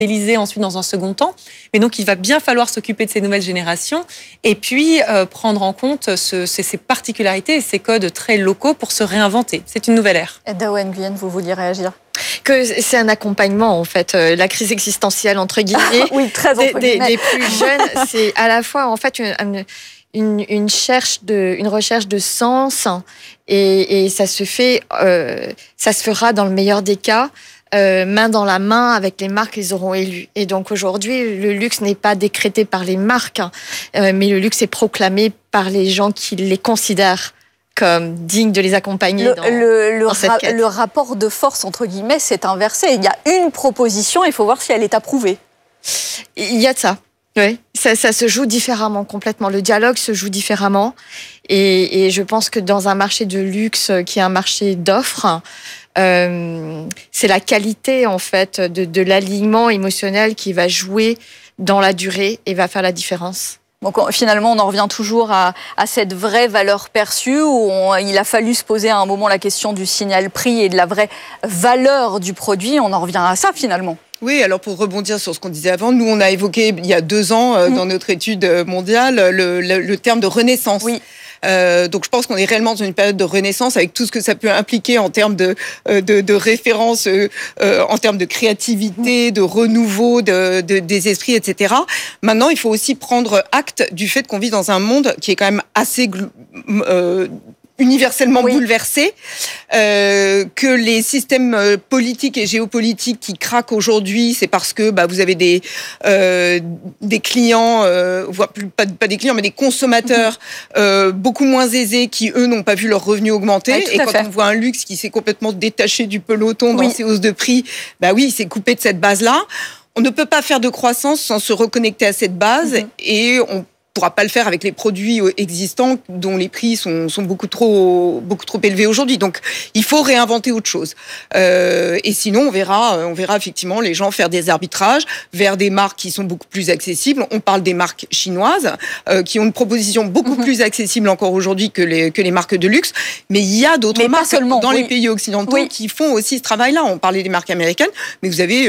modéliser ensuite dans un second temps. Mais donc, il va bien falloir s'occuper de ces nouvelles générations et puis prendre en compte ces particularités et ces codes très locaux pour se réinventer. C'est une nouvelle ère. Dawa Nguyen, vous vouliez réagir ? Que c'est un accompagnement, en fait, la crise existentielle, entre guillemets, oui, très entre guillemets. Des plus jeunes. C'est à la fois, en fait, une recherche de sens et ça se fera dans le meilleur des cas, main dans la main avec les marques qu'ils auront élues. Et donc aujourd'hui, le luxe n'est pas décrété par les marques, mais le luxe est proclamé par les gens qui les considèrent comme dignes de les accompagner dans cette quête. Le rapport de force, entre guillemets, s'est inversé. Il y a une proposition, il faut voir si elle est approuvée. Il y a de ça. Oui, ça se joue différemment complètement. Le dialogue se joue différemment. Et je pense que dans un marché de luxe qui est un marché d'offres, c'est la qualité, en fait, de l'alignement émotionnel qui va jouer dans la durée et va faire la différence. Donc finalement, on en revient toujours à cette vraie valeur perçue où il a fallu se poser à un moment la question du signal prix et de la vraie valeur du produit. On en revient à ça finalement. Oui, alors pour rebondir sur ce qu'on disait avant, nous on a évoqué il y a 2 ans dans notre étude mondiale le terme de renaissance. Oui. Donc je pense qu'on est réellement dans une période de renaissance avec tout ce que ça peut impliquer en termes de référence, en termes de créativité, de renouveau des esprits, etc. Maintenant, il faut aussi prendre acte du fait qu'on vit dans un monde qui est quand même assez universellement bouleversé, que les systèmes politiques et géopolitiques qui craquent aujourd'hui, c'est parce que vous avez des clients, voire pas des clients, mais des consommateurs beaucoup moins aisés qui, eux, n'ont pas vu leurs revenus augmenter. Ouais, et quand on voit un luxe qui s'est complètement détaché du peloton dans ses hausses de prix, il s'est coupé de cette base-là. On ne peut pas faire de croissance sans se reconnecter à cette base et on pourra pas le faire avec les produits existants dont les prix sont beaucoup trop élevés aujourd'hui. Donc, il faut réinventer autre chose. Et sinon, on verra effectivement les gens faire des arbitrages vers des marques qui sont beaucoup plus accessibles. On parle des marques chinoises qui ont une proposition beaucoup plus accessible encore aujourd'hui que les marques de luxe. Mais il y a d'autres marques dans les pays occidentaux qui font aussi ce travail-là. On parlait des marques américaines, mais vous avez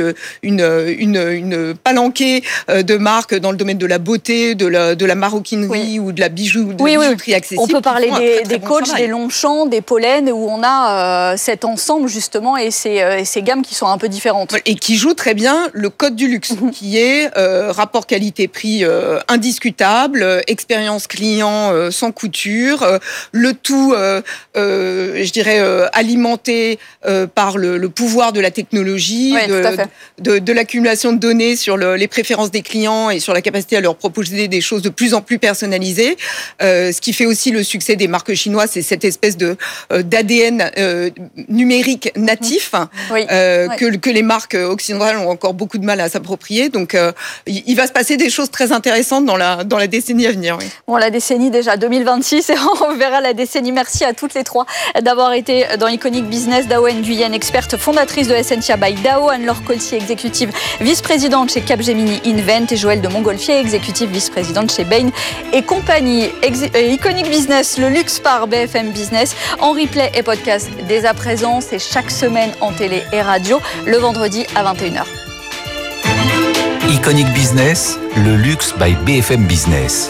une palanquée de marques dans le domaine de la beauté, de la maroquinerie ou de la bijouterie accessible. On peut parler des Coach, des Longchamp, des Pollen, où on a cet ensemble justement et ces gammes qui sont un peu différentes. Et qui jouent très bien le code du luxe, qui est rapport qualité-prix indiscutable, expérience client sans couture, le tout, je dirais, alimenté par le pouvoir de la technologie, de l'accumulation de données sur les préférences des clients et sur la capacité à leur proposer des choses de plus en plus personnalisées. Ce qui fait aussi le succès des marques chinoises, c'est cette espèce d'ADN numérique natif que les marques occidentales ont encore beaucoup de mal à s'approprier. Donc, il va se passer des choses très intéressantes dans la décennie à venir. Oui. Bon, la décennie déjà 2026 et on verra la décennie. Merci à toutes les trois d'avoir été dans Iconic Business. Dawa Nguyen, experte fondatrice de Essentia by Dao, Anne-Laure Coltier, exécutive vice-présidente chez Capgemini Invent et Joëlle de Montgolfier, exécutive vice-présidente chez Bain et compagnie. Iconic Business, le luxe par BFM Business, en replay et podcast dès à présent. C'est chaque semaine en télé et radio, le vendredi à 21h. Iconic Business, le luxe by BFM Business.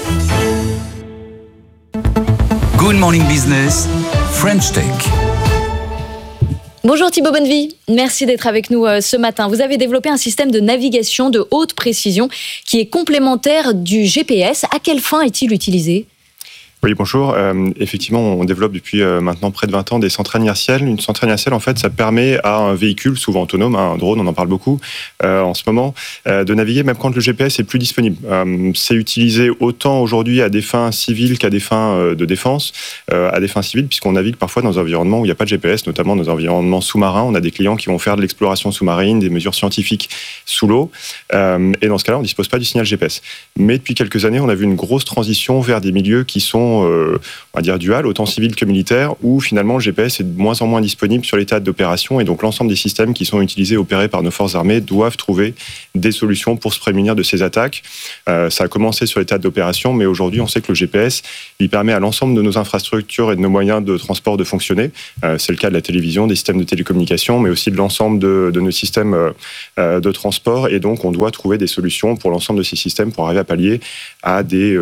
Good Morning Business, French Tech. Bonjour Thibaut Bonnevie, merci d'être avec nous ce matin. Vous avez développé un système de navigation de haute précision qui est complémentaire du GPS. À quelle fin est-il utilisé ? Oui, bonjour. Effectivement, on développe depuis maintenant près de 20 ans des centrales inertielles. Une centrale inertielle, en fait, ça permet à un véhicule, souvent autonome, un drone, on en parle beaucoup en ce moment, de naviguer même quand le GPS est plus disponible. C'est utilisé autant aujourd'hui à des fins civiles qu'à des fins de défense, à des fins civiles, puisqu'on navigue parfois dans un environnement où il n'y a pas de GPS, notamment dans un environnement sous-marin. On a des clients qui vont faire de l'exploration sous-marine, des mesures scientifiques sous l'eau, et dans ce cas-là, on ne dispose pas du signal GPS. Mais depuis quelques années, on a vu une grosse transition vers des milieux qui sont applications, on va dire duales, autant civiles que militaires, où finalement le GPS est de moins en moins disponible sur les théâtres d'opération, et donc l'ensemble des systèmes qui sont utilisés, opérés par nos forces armées, doivent trouver des solutions pour se prémunir de ces attaques. Ça a commencé sur les théâtres d'opération, mais aujourd'hui on sait que le GPS, il permet à l'ensemble de nos infrastructures et de nos moyens de transport de fonctionner. C'est le cas de la télévision, des systèmes de télécommunication, mais aussi de l'ensemble de nos systèmes de transport, et donc on doit trouver des solutions pour l'ensemble de ces systèmes pour arriver à pallier à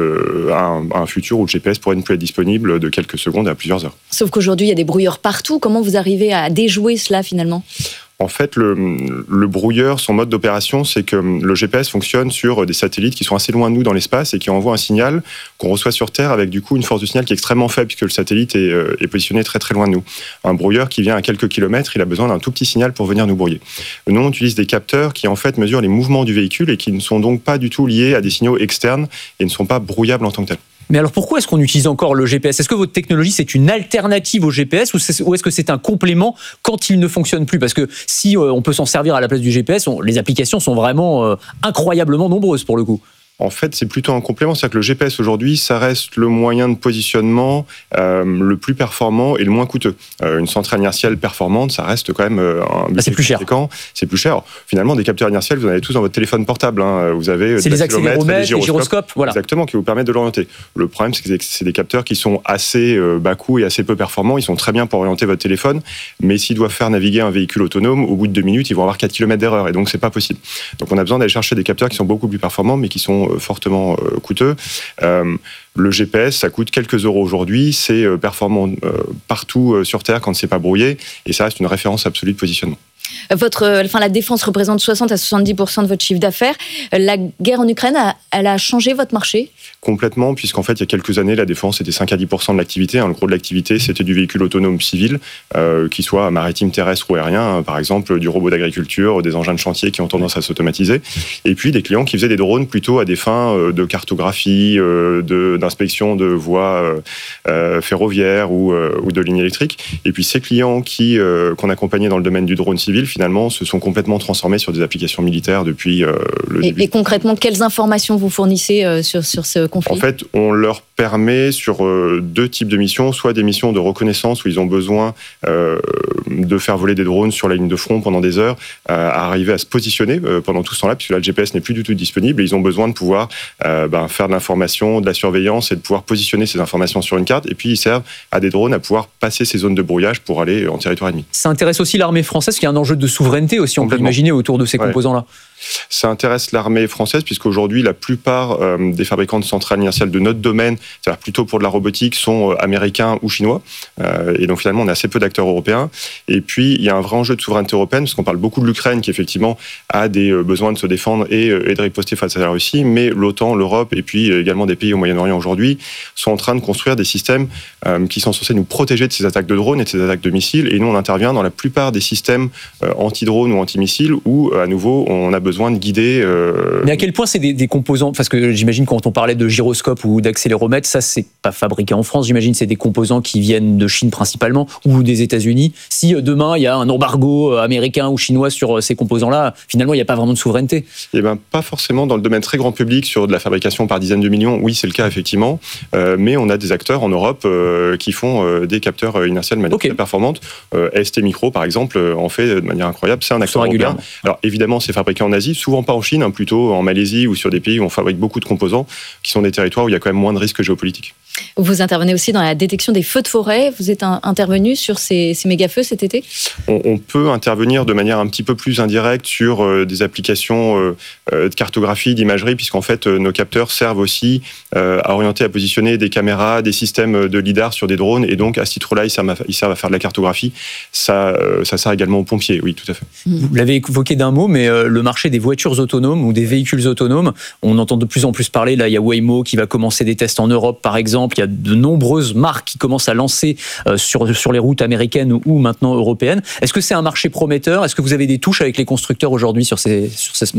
un futur où le GPS pourrait ne plus être disponible de quelques secondes à plusieurs heures. Sauf qu'aujourd'hui, il y a des brouilleurs partout. Comment vous arrivez à déjouer cela finalement ? En fait, le brouilleur, son mode d'opération, c'est que le GPS fonctionne sur des satellites qui sont assez loin de nous dans l'espace et qui envoient un signal qu'on reçoit sur Terre avec du coup une force de signal qui est extrêmement faible puisque le satellite est positionné très très loin de nous. Un brouilleur qui vient à quelques kilomètres, il a besoin d'un tout petit signal pour venir nous brouiller. Nous, on utilise des capteurs qui en fait mesurent les mouvements du véhicule et qui ne sont donc pas du tout liés à des signaux externes et ne sont pas brouillables en tant que tels. Mais alors pourquoi est-ce qu'on utilise encore le GPS ? Est-ce que votre technologie c'est une alternative au GPS ou est-ce que c'est un complément quand il ne fonctionne plus ? Parce que si on peut s'en servir à la place du GPS, les applications sont vraiment incroyablement nombreuses pour le coup. En fait, c'est plutôt un complément. C'est-à-dire que le GPS, aujourd'hui, ça reste le moyen de positionnement le plus performant et le moins coûteux. Une centrale inertielle performante, ça reste quand même un budget c'est plus cher. Conséquent. C'est plus cher. Finalement, des capteurs inertiels, vous en avez tous dans votre téléphone portable. Vous avez c'est les accéléromètres, les gyroscopes. Voilà. Exactement, qui vous permettent de l'orienter. Le problème, c'est que c'est des capteurs qui sont assez bas coût et assez peu performants. Ils sont très bien pour orienter votre téléphone, mais s'ils doivent faire naviguer un véhicule autonome, au bout de 2 minutes, ils vont avoir 4 km d'erreur. Et donc, c'est pas possible. Donc, on a besoin d'aller chercher des capteurs qui sont beaucoup plus performants, mais qui sont fortement coûteux. Le GPS, ça coûte quelques euros aujourd'hui, c'est performant partout sur Terre quand c'est pas brouillé, et ça reste une référence absolue de positionnement. La défense représente 60 à 70% de votre chiffre d'affaires. La guerre en Ukraine, elle a changé votre marché ? Complètement, puisqu'en fait, il y a quelques années, la défense était 5 à 10% de l'activité. Le gros de l'activité, c'était du véhicule autonome civil, qu'il soit maritime, terrestre ou aérien, par exemple du robot d'agriculture, des engins de chantier qui ont tendance à s'automatiser. Et puis des clients qui faisaient des drones plutôt à des fins de cartographie, d'inspection de voies ferroviaires ou de lignes électriques. Et puis ces clients qu'on accompagnait dans le domaine du drone civil, finalement, se sont complètement transformés sur des applications militaires depuis le début. Et concrètement, quelles informations vous fournissez sur ce conflit ? En fait, on leur permet sur 2 types de missions, soit des missions de reconnaissance où ils ont besoin de faire voler des drones sur la ligne de front pendant des heures, à arriver à se positionner pendant tout ce temps-là, puisque là, le GPS n'est plus du tout disponible et ils ont besoin de pouvoir faire de l'information, de la surveillance et de pouvoir positionner ces informations sur une carte. Et puis, ils servent à des drones à pouvoir passer ces zones de brouillage pour aller en territoire ennemi. Ça intéresse aussi l'armée française, qui a un enjeu de souveraineté aussi, on peut imaginer, autour de ces composants-là. Ça intéresse l'armée française, puisqu'aujourd'hui, la plupart des fabricants de centrales inertielles de notre domaine, c'est-à-dire plutôt pour de la robotique, sont américains ou chinois. Et donc, finalement, on a assez peu d'acteurs européens. Et puis, il y a un vrai enjeu de souveraineté européenne, parce qu'on parle beaucoup de l'Ukraine, qui effectivement a des besoins de se défendre et de riposter face à la Russie. Mais l'OTAN, l'Europe et puis également des pays au Moyen-Orient aujourd'hui sont en train de construire des systèmes qui sont censés nous protéger de ces attaques de drones et de ces attaques de missiles. Et nous, on intervient dans la plupart des systèmes anti-drones ou anti-missiles où, à nouveau, on a besoin de guider. Mais à quel point c'est des composants ? Parce que j'imagine quand on parlait de gyroscope ou d'accéléromètre, ça c'est pas fabriqué en France. J'imagine c'est des composants qui viennent de Chine principalement ou des États-Unis. Si demain il y a un embargo américain ou chinois sur ces composants-là, finalement il n'y a pas vraiment de souveraineté. Eh ben pas forcément dans le domaine très grand public sur de la fabrication par dizaines de millions. Oui, c'est le cas effectivement, mais on a des acteurs en Europe qui font des capteurs inertiels de manière très performante. ST Micro par exemple en fait de manière incroyable. C'est un acteur européen. Alors évidemment c'est fabriqué en Asie, souvent pas en Chine, plutôt en Malaisie ou sur des pays où on fabrique beaucoup de composants, qui sont des territoires où il y a quand même moins de risques géopolitiques. Vous intervenez aussi dans la détection des feux de forêt. Vous êtes intervenu sur ces méga-feux cet été ? On peut intervenir de manière un petit peu plus indirecte sur des applications de cartographie, d'imagerie, puisqu'en fait, nos capteurs servent aussi à orienter, à positionner des caméras, des systèmes de lidar sur des drones. Et donc, à ce titre-là, ils servent à faire de la cartographie. Ça sert également aux pompiers, oui, tout à fait. Vous l'avez évoqué d'un mot, mais le marché des voitures autonomes ou des véhicules autonomes, on entend de plus en plus parler. Là, il y a Waymo qui va commencer des tests en Europe, par exemple. Il y a de nombreuses marques qui commencent à lancer sur les routes américaines ou maintenant européennes. Est-ce que c'est un marché prometteur ? Est-ce que vous avez des touches avec les constructeurs aujourd'hui sur ce marché-là ?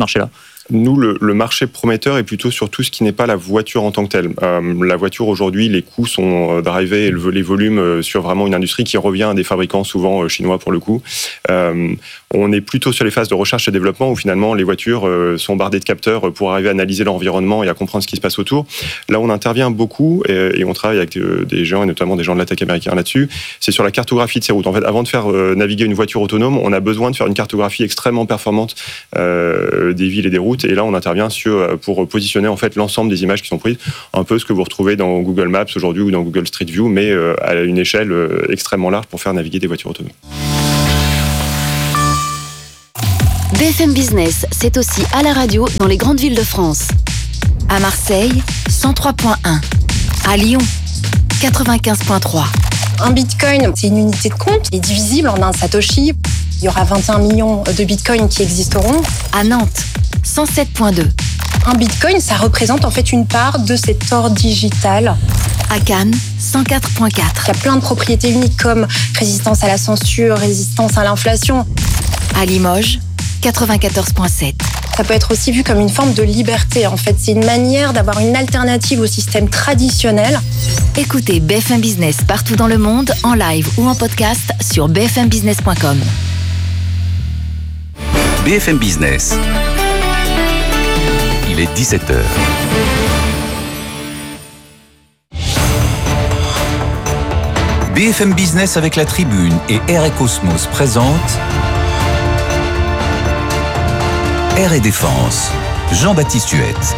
Nous, le marché prometteur est plutôt sur tout ce qui n'est pas la voiture en tant que telle. La voiture aujourd'hui, les coûts sont drivés et les volumes sur vraiment une industrie qui revient à des fabricants souvent chinois pour le coup. On est plutôt sur les phases de recherche et développement où finalement les voitures sont bardées de capteurs pour arriver à analyser leur environnement et à comprendre ce qui se passe autour. Là, on intervient beaucoup et on travaille avec des gens et notamment des gens de la tech américaine là-dessus. C'est sur la cartographie de ces routes. En fait, avant de faire naviguer une voiture autonome, on a besoin de faire une cartographie extrêmement performante des villes et des routes. Et là, on intervient pour positionner en fait l'ensemble des images qui sont prises, un peu ce que vous retrouvez dans Google Maps aujourd'hui ou dans Google Street View, mais à une échelle extrêmement large pour faire naviguer des voitures autonomes. BFM Business, c'est aussi à la radio dans les grandes villes de France. À Marseille, 103.1. À Lyon, 95.3. Un bitcoin, c'est une unité de compte qui est divisible en un satoshi. Il y aura 21 millions de bitcoins qui existeront. À Nantes, 107.2. Un bitcoin, ça représente en fait une part de cet or digital. À Cannes, 104.4. Il y a plein de propriétés uniques comme résistance à la censure, résistance à l'inflation. À Limoges, 94.7. Ça peut être aussi vu comme une forme de liberté. En fait, c'est une manière d'avoir une alternative au système traditionnel. Écoutez BFM Business partout dans le monde, en live ou en podcast sur bfmbusiness.com. BFM Business. Il est 17h. BFM Business avec la Tribune et Air et Cosmos présente Air et Défense. Jean-Baptiste Huette.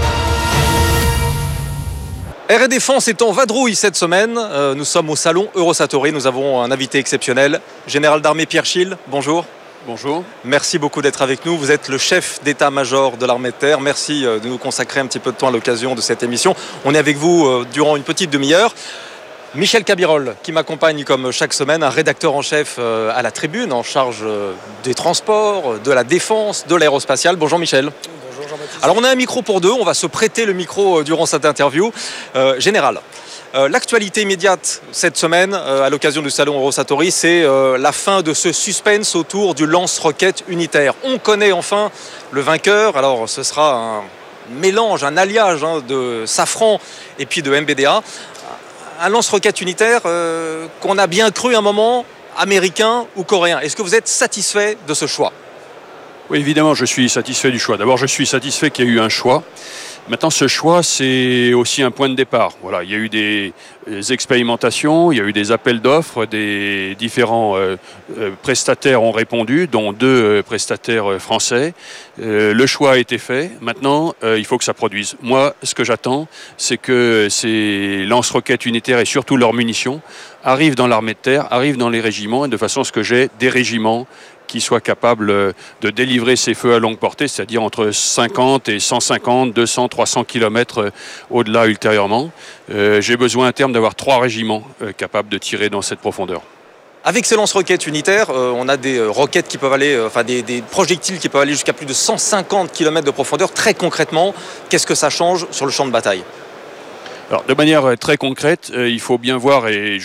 Air et Défense est en vadrouille cette semaine. Nous sommes au salon Eurosatory. Nous avons un invité exceptionnel, Général d'armée Pierre Schill. Bonjour. Bonjour. Merci beaucoup d'être avec nous. Vous êtes le chef d'état-major de l'armée de terre. Merci de nous consacrer un petit peu de temps à l'occasion de cette émission. On est avec vous durant une petite demi-heure. Michel Cabirol, qui m'accompagne comme chaque semaine, un rédacteur en chef à la Tribune, en charge des transports, de la défense, de l'aérospatiale. Bonjour Michel. Bonjour Jean-Baptiste. Alors on a un micro pour deux, on va se prêter le micro durant cette interview. Général, l'actualité immédiate cette semaine, à l'occasion du salon Eurosatory, c'est la fin de ce suspense autour du lance-roquette unitaire. On connaît enfin le vainqueur, alors ce sera un mélange, un alliage de Safran et puis de MBDA. Un lance-roquette unitaire qu'on a bien cru à un moment, américain ou coréen. Est-ce que vous êtes satisfait de ce choix ? Oui, évidemment, je suis satisfait du choix. D'abord, je suis satisfait qu'il y ait eu un choix. Maintenant, ce choix, c'est aussi un point de départ. Voilà, il y a eu des expérimentations, il y a eu des appels d'offres, des différents prestataires ont répondu, dont 2 prestataires français. Le choix a été fait. Maintenant, il faut que ça produise. Moi, ce que j'attends, c'est que ces lance-roquettes unitaires et surtout leurs munitions arrivent dans l'armée de terre, arrivent dans les régiments, et de façon à ce que j'ai des régiments qui soient capables de délivrer ces feux à longue portée, c'est-à-dire entre 50 et 150, 200, 300 km au-delà ultérieurement. J'ai besoin à terme d'avoir 3 régiments capables de tirer dans cette profondeur. Avec ces lance-roquettes unitaires, on a des roquettes qui peuvent aller, des projectiles qui peuvent aller jusqu'à plus de 150 km de profondeur. Très concrètement, qu'est-ce que ça change sur le champ de bataille ? Alors, de manière très concrète, il faut bien voir, et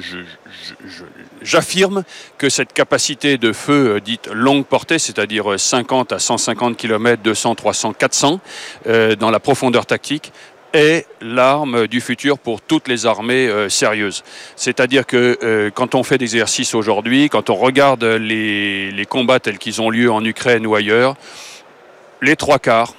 j'affirme que cette capacité de feu dite longue portée, c'est-à-dire 50 à 150 km, 200, 300, 400, dans la profondeur tactique, est l'arme du futur pour toutes les armées sérieuses. C'est-à-dire que quand on fait des exercices aujourd'hui, quand on regarde les combats tels qu'ils ont lieu en Ukraine ou ailleurs, les trois quarts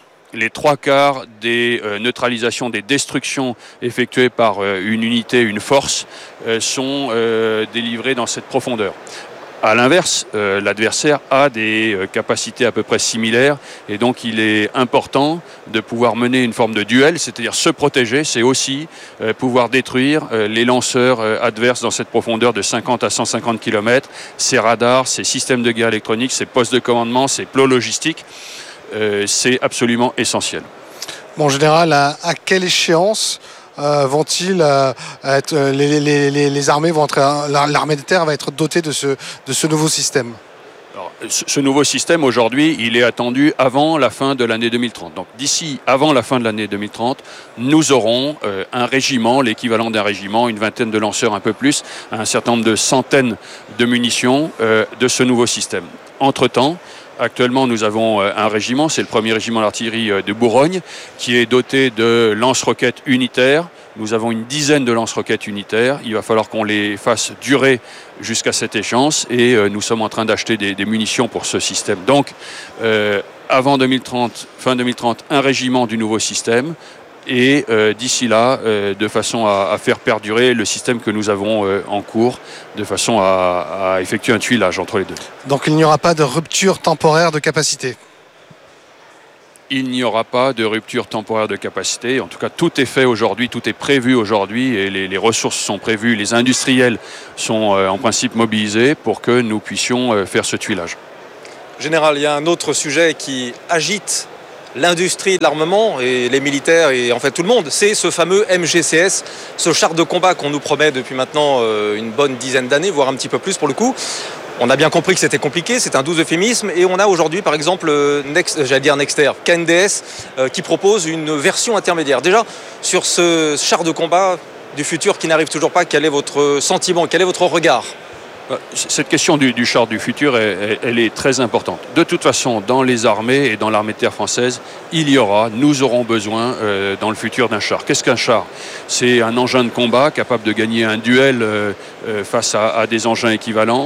des neutralisations, des destructions effectuées par une unité, une force, sont délivrées dans cette profondeur. À l'inverse, l'adversaire a des capacités à peu près similaires et donc il est important de pouvoir mener une forme de duel, c'est-à-dire se protéger, c'est aussi pouvoir détruire les lanceurs adverses dans cette profondeur de 50 à 150 km, ces radars, ces systèmes de guerre électronique, ces postes de commandement, ces plots logistiques. C'est absolument essentiel. Bon, en général, à quelle échéance vont-ils être, les armées vont être, l'armée de terre va être dotée de ce nouveau système? Alors, ce nouveau système, aujourd'hui, il est attendu avant la fin de l'année 2030. Donc d'ici, avant la fin de l'année 2030, nous aurons un régiment, l'équivalent d'un régiment, une vingtaine de lanceurs, un peu plus, un certain nombre de centaines de munitions de ce nouveau système. Entre-temps, Actuellement, nous avons un régiment, c'est le 1er régiment d'artillerie de Bourgogne, qui est doté de lance-roquettes unitaires. Nous avons une dizaine de lance-roquettes unitaires. Il va falloir qu'on les fasse durer jusqu'à cette échéance et nous sommes en train d'acheter des munitions pour ce système. Donc, avant 2030, fin 2030, un régiment du nouveau système et d'ici là, de façon à faire perdurer le système que nous avons en cours, de façon à effectuer un tuilage entre les deux. Donc il n'y aura pas de rupture temporaire de capacité? Il n'y aura pas de rupture temporaire de capacité. En tout cas, tout est fait aujourd'hui, tout est prévu aujourd'hui et les ressources sont prévues. Les industriels sont en principe mobilisés pour que nous puissions faire ce tuilage. Général, il y a un autre sujet qui agite l'industrie de l'armement et les militaires et en fait tout le monde, c'est ce fameux MGCS, ce char de combat qu'on nous promet depuis maintenant une bonne dizaine d'années, voire un petit peu plus pour le coup. On a bien compris que c'était compliqué, c'est un doux euphémisme et on a aujourd'hui par exemple Nexter, KNDS qui propose une version intermédiaire. Déjà sur ce char de combat du futur qui n'arrive toujours pas, quel est votre sentiment, quel est votre regard ? Cette question du char du futur, elle est très importante. De toute façon, dans les armées et dans l'armée de terre française, nous aurons besoin dans le futur d'un char. Qu'est-ce qu'un char? C'est un engin de combat capable de gagner un duel face à des engins équivalents,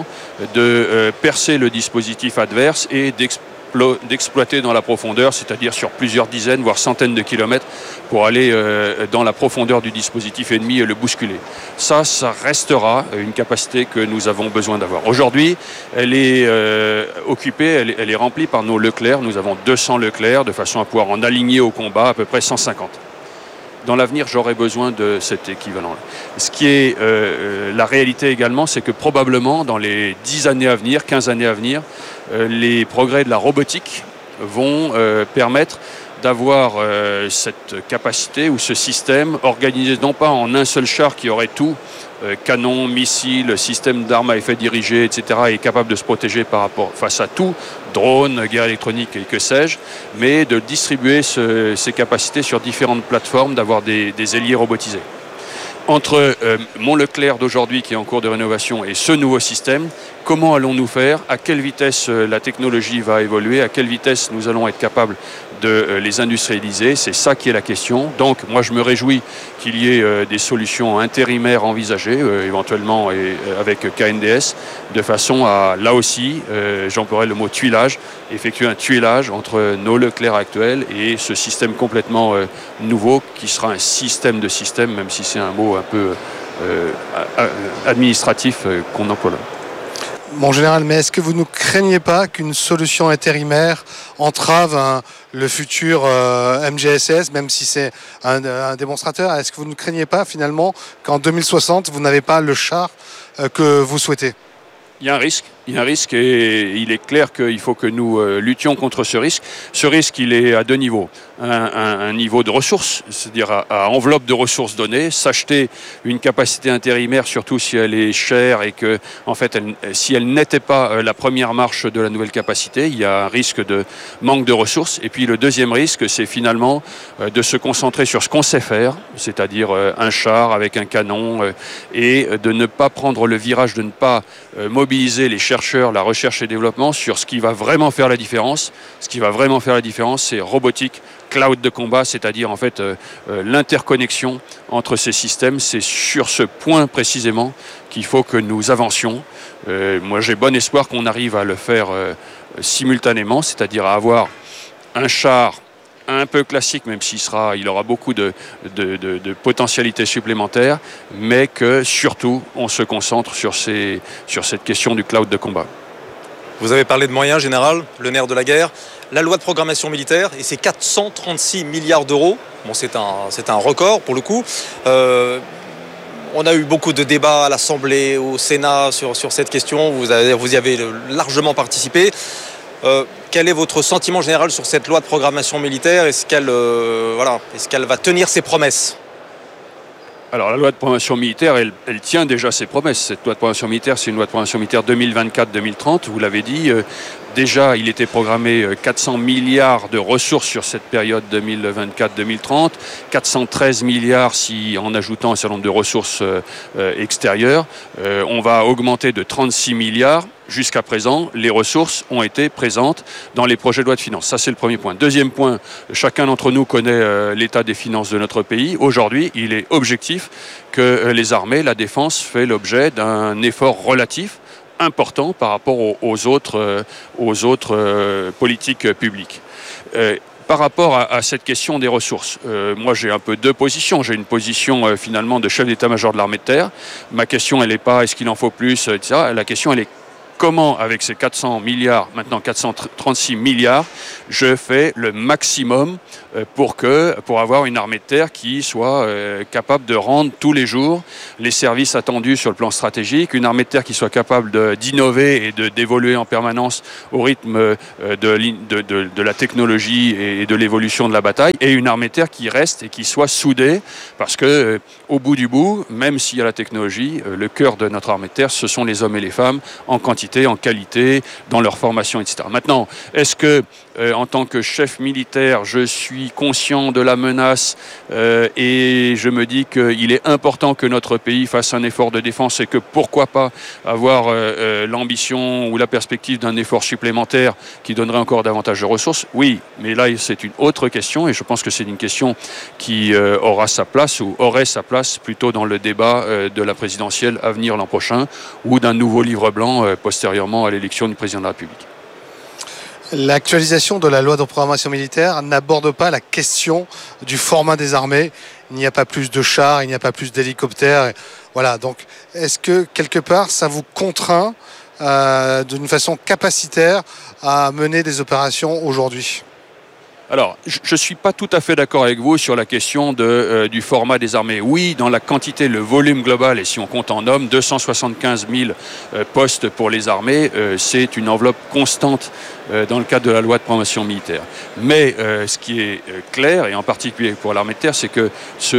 de percer le dispositif adverse et d'exploiter dans la profondeur, c'est-à-dire sur plusieurs dizaines, voire centaines de kilomètres, pour aller dans la profondeur du dispositif ennemi et le bousculer. Ça restera une capacité que nous avons besoin d'avoir. Aujourd'hui, elle est occupée, elle est remplie par nos Leclerc. Nous avons 200 Leclerc, de façon à pouvoir en aligner au combat à peu près 150. Dans l'avenir, j'aurai besoin de cet équivalent-là. Ce qui est la réalité également, c'est que probablement dans les 10 années à venir, 15 années à venir, les progrès de la robotique vont permettre d'avoir cette capacité ou ce système organisé non pas en un seul char qui aurait tout, canon, missiles, système d'armes à effet dirigé, etc., et capable de se protéger face à tout, drone, guerre électronique et que sais-je, mais de distribuer ces capacités sur différentes plateformes, d'avoir des ailiers robotisés. Entre mon Leclerc d'aujourd'hui qui est en cours de rénovation et ce nouveau système, comment allons-nous faire? À quelle vitesse la technologie va évoluer? À quelle vitesse nous allons être capables de les industrialiser? C'est ça qui est la question. Donc moi je me réjouis qu'il y ait des solutions intérimaires envisagées, éventuellement avec KNDS, de façon à, là aussi, j'emploierai le mot tuilage, effectuer un tuilage entre nos Leclerc actuels et ce système complètement nouveau qui sera un système de système, même si c'est un mot un peu administratif qu'on emploie là. Mon général, mais est-ce que vous ne craignez pas qu'une solution intérimaire entrave le futur MGSS, même si c'est un démonstrateur? Est-ce que vous ne craignez pas finalement qu'en 2060, vous n'avez pas le char que vous souhaitez? Il y a un risque et il est clair qu'il faut que nous luttions contre ce risque. Ce risque, il est à deux niveaux. Un niveau de ressources, c'est-à-dire à enveloppe de ressources données, s'acheter une capacité intérimaire, surtout si elle est chère et que, en fait, si elle n'était pas la première marche de la nouvelle capacité, il y a un risque de manque de ressources. Et puis le deuxième risque, c'est finalement de se concentrer sur ce qu'on sait faire, c'est-à-dire un char avec un canon et de ne pas prendre le virage, de ne pas mobiliser les chercheurs, la recherche et développement sur ce qui va vraiment faire la différence. Ce qui va vraiment faire la différence, c'est robotique, cloud de combat, c'est-à-dire en fait l'interconnexion entre ces systèmes. C'est sur ce point précisément qu'il faut que nous avancions. Moi, j'ai bon espoir qu'on arrive à le faire simultanément, c'est-à-dire à avoir un char un peu classique, même il aura beaucoup de potentialités supplémentaires, mais que surtout on se concentre sur cette question du cloud de combat. Vous avez parlé de moyens, général, le nerf de la guerre. La loi de programmation militaire et ses 436 milliards d'euros, bon, c'est un record pour le coup. On a eu beaucoup de débats à l'Assemblée, au Sénat sur cette question, vous y avez largement participé. Quel est votre sentiment général sur cette loi de programmation militaire? Est-ce qu'elle va tenir ses promesses? Alors la loi de programmation militaire, elle tient déjà ses promesses. Cette loi de programmation militaire, c'est une loi de programmation militaire 2024-2030, vous l'avez dit. Déjà, il était programmé 400 milliards de ressources sur cette période 2024-2030, 413 milliards en ajoutant un certain nombre de ressources extérieures. On va augmenter de 36 milliards. jusqu'à présent, les ressources ont été présentes dans les projets de loi de finances. Ça, c'est le premier point. Deuxième point, chacun d'entre nous connaît l'état des finances de notre pays. Aujourd'hui, il est objectif que les armées, la défense, fait l'objet d'un effort relatif important par rapport aux autres politiques publiques. Par rapport à cette question des ressources, moi j'ai un peu deux positions. J'ai une position finalement de chef d'état-major de l'armée de terre. Ma question, elle n'est pas est-ce qu'il en faut plus, etc. La question, elle est comment, avec ces 400 milliards, maintenant 436 milliards, je fais le maximum pour avoir une armée de terre qui soit capable de rendre tous les jours les services attendus sur le plan stratégique, une armée de terre qui soit capable d'innover et d'évoluer en permanence au rythme de la technologie et de l'évolution de la bataille, et une armée de terre qui reste et qui soit soudée, parce que au bout du bout, même s'il y a la technologie, le cœur de notre armée de terre, ce sont les hommes et les femmes en quantité, en qualité, dans leur formation, etc. Maintenant, est-ce que, en tant que chef militaire, je suis conscient de la menace et je me dis qu'il est important que notre pays fasse un effort de défense et que pourquoi pas avoir l'ambition ou la perspective d'un effort supplémentaire qui donnerait encore davantage de ressources? Oui, mais là, c'est une autre question et je pense que c'est une question qui aura sa place ou aurait sa place plutôt dans le débat de la présidentielle à venir l'an prochain ou d'un nouveau livre blanc postérieurement à l'élection du président de la République. L'actualisation de la loi de programmation militaire n'aborde pas la question du format des armées. Il n'y a pas plus de chars, il n'y a pas plus d'hélicoptères. Voilà, donc est-ce que quelque part ça vous contraint d'une façon capacitaire à mener des opérations aujourd'hui ? Alors, je ne suis pas tout à fait d'accord avec vous sur la question du format des armées. Oui, dans la quantité, le volume global, et si on compte en hommes, 275 000 postes pour les armées, c'est une enveloppe constante dans le cadre de la loi de programmation militaire. Mais ce qui est clair, et en particulier pour l'armée de terre, c'est que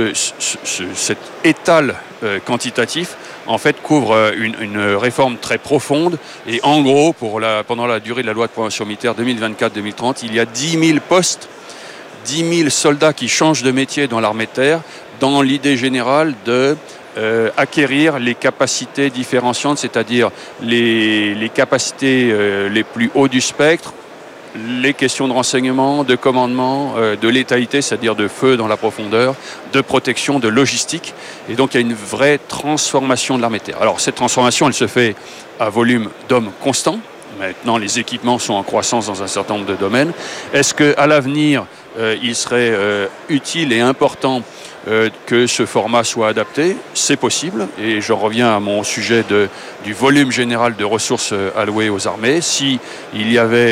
cet étal quantitatif en fait couvre une réforme très profonde et en gros pendant la durée de la loi de programmation militaire 2024-2030 il y a 10 000 postes, 10 000 soldats qui changent de métier dans l'armée de terre dans l'idée générale de acquérir les capacités différenciantes, c'est-à-dire les capacités les plus hauts du spectre, les questions de renseignement, de commandement, de létalité, c'est-à-dire de feu dans la profondeur, de protection, de logistique. Et donc il y a une vraie transformation de l'armée de terre. Alors cette transformation, elle se fait à volume d'hommes constant. Maintenant, les équipements sont en croissance dans un certain nombre de domaines. Est-ce qu'à l'avenir, il serait utile et important que ce format soit adapté? C'est possible, et je reviens à mon sujet du volume général de ressources allouées aux armées. Si il y avait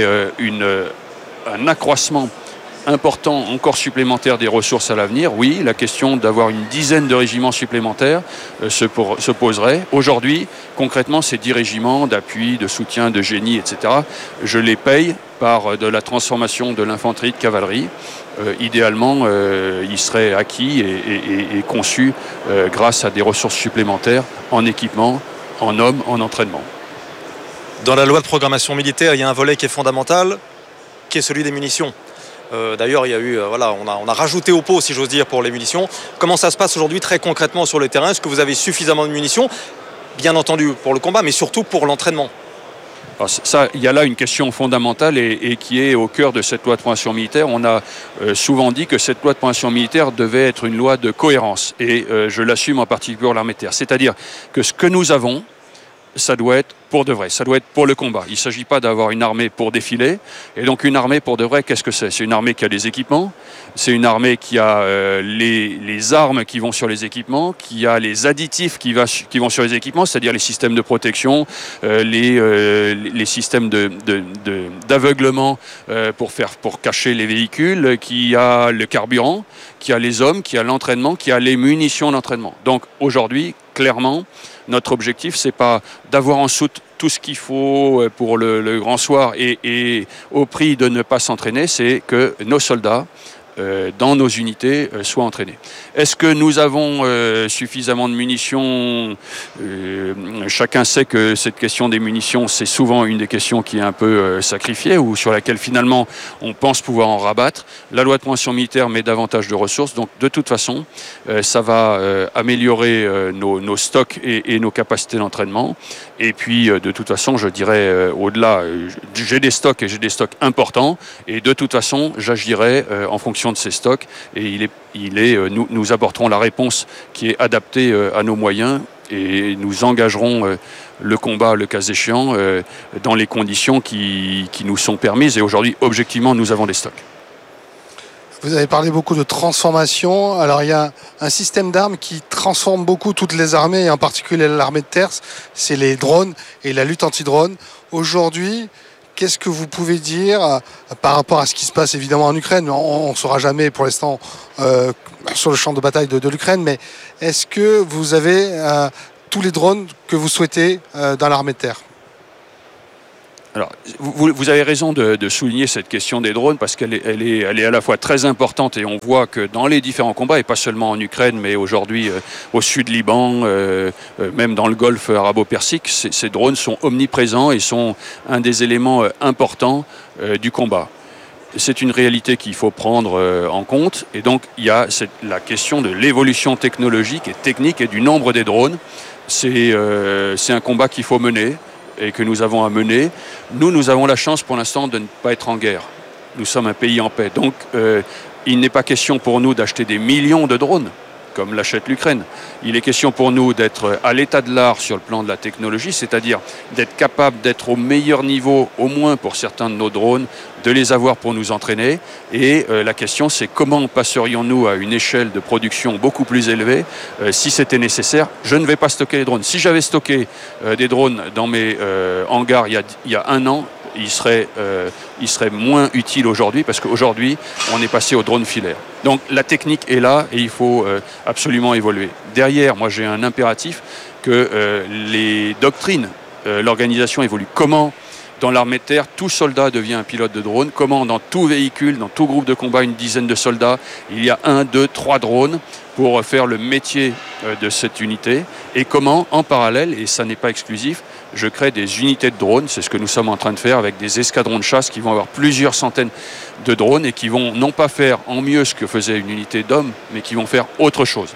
un accroissement important, encore supplémentaire des ressources à l'avenir, oui, la question d'avoir une dizaine de régiments supplémentaires se poserait. Aujourd'hui, concrètement, ces 10 régiments d'appui, de soutien, de génie, etc., je les paye par de la transformation de l'infanterie de cavalerie. Idéalement, il serait acquis et conçu grâce à des ressources supplémentaires en équipement, en hommes, en entraînement. Dans la loi de programmation militaire, il y a un volet qui est fondamental, qui est celui des munitions. D'ailleurs, il y a eu, on a rajouté au pot, si j'ose dire, pour les munitions. Comment ça se passe aujourd'hui très concrètement sur le terrain? Est-ce que vous avez suffisamment de munitions? Bien entendu pour le combat, mais surtout pour l'entraînement. Alors ça, il y a là une question fondamentale et qui est au cœur de cette loi de programmation militaire. On a souvent dit que cette loi de programmation militaire devait être une loi de cohérence et je l'assume en particulier pour l'armée de terre. C'est-à-dire que ce que nous avons, ça doit être pour de vrai, ça doit être pour le combat. Il ne s'agit pas d'avoir une armée pour défiler. Et donc une armée pour de vrai, qu'est-ce que c'est? C'est une armée qui a des équipements, c'est une armée qui a les armes qui vont sur les équipements, qui a les additifs qui vont sur les équipements, c'est-à-dire les systèmes de protection, les systèmes d'aveuglement pour cacher les véhicules, qui a le carburant, qui a les hommes, qui a l'entraînement, qui a les munitions d'entraînement. Donc aujourd'hui, clairement, notre objectif, c'est pas d'avoir en soute tout ce qu'il faut pour le grand soir et au prix de ne pas s'entraîner, c'est que nos soldats dans nos unités soient entraînés. Est-ce que nous avons suffisamment de munitions ? Chacun sait que cette question des munitions, c'est souvent une des questions qui est un peu sacrifiée ou sur laquelle finalement on pense pouvoir en rabattre. La loi de programmation militaire met davantage de ressources, donc de toute façon, ça va améliorer nos stocks et nos capacités d'entraînement. Et puis, de toute façon, je dirais au-delà, j'ai des stocks et j'ai des stocks importants, et de toute façon, j'agirai en fonction de ces stocks, et nous apporterons la réponse qui est adaptée à nos moyens, et nous engagerons le combat, le cas échéant, dans les conditions qui nous sont permises. Et aujourd'hui, objectivement, nous avons des stocks. Vous avez parlé beaucoup de transformation. Alors, il y a un système d'armes qui transforme beaucoup toutes les armées, et en particulier l'armée de terre, c'est les drones et la lutte anti-drone. Aujourd'hui, qu'est-ce que vous pouvez dire par rapport à ce qui se passe évidemment en Ukraine ? On ne saura jamais pour l'instant sur le champ de bataille de l'Ukraine, mais est-ce que vous avez tous les drones que vous souhaitez dans l'armée de terre ? Alors, vous avez raison de souligner cette question des drones parce qu'elle est à la fois très importante, et on voit que dans les différents combats, et pas seulement en Ukraine, mais aujourd'hui au sud Liban, même dans le Golfe arabo-persique, ces drones sont omniprésents et sont un des éléments importants du combat. C'est une réalité qu'il faut prendre en compte, et donc il y a la question de l'évolution technologique et technique et du nombre des drones. C'est un combat qu'il faut mener et que nous avons à mener. Nous avons la chance pour l'instant de ne pas être en guerre. Nous sommes un pays en paix. Donc, il n'est pas question pour nous d'acheter des millions de drones, comme l'achète l'Ukraine. Il est question pour nous d'être à l'état de l'art sur le plan de la technologie, c'est-à-dire d'être capable d'être au meilleur niveau, au moins pour certains de nos drones, de les avoir pour nous entraîner. Et la question, c'est comment passerions-nous à une échelle de production beaucoup plus élevée si c'était nécessaire. Je ne vais pas stocker les drones. Si j'avais stocké des drones dans mes hangars il y a un an, il serait moins utile aujourd'hui, parce qu'aujourd'hui, on est passé au drone filaire. Donc la technique est là et il faut absolument évoluer. Derrière, moi j'ai un impératif que les doctrines, l'organisation évolue. Comment, dans l'armée de terre, tout soldat devient un pilote de drone? Comment, dans tout véhicule, dans tout groupe de combat, une dizaine de soldats, il y a 1, 2, 3 drones pour faire le métier de cette unité? Et comment, en parallèle, et ça n'est pas exclusif, je crée des unités de drones, c'est ce que nous sommes en train de faire avec des escadrons de chasse qui vont avoir plusieurs centaines de drones et qui vont non pas faire en mieux ce que faisait une unité d'hommes, mais qui vont faire autre chose.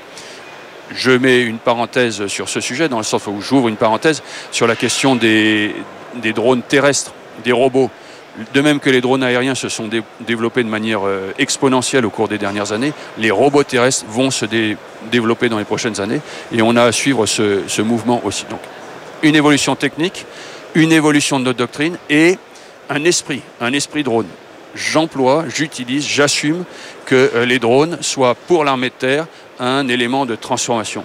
Je mets une parenthèse sur ce sujet, dans le sens où j'ouvre une parenthèse sur la question des drones terrestres, des robots. De même que les drones aériens se sont développés de manière exponentielle au cours des dernières années, les robots terrestres vont se développer dans les prochaines années, et on a à suivre ce mouvement aussi. Donc, une évolution technique, une évolution de notre doctrine et un esprit drone. J'utilise, j'assume que les drones soient pour l'armée de terre un élément de transformation.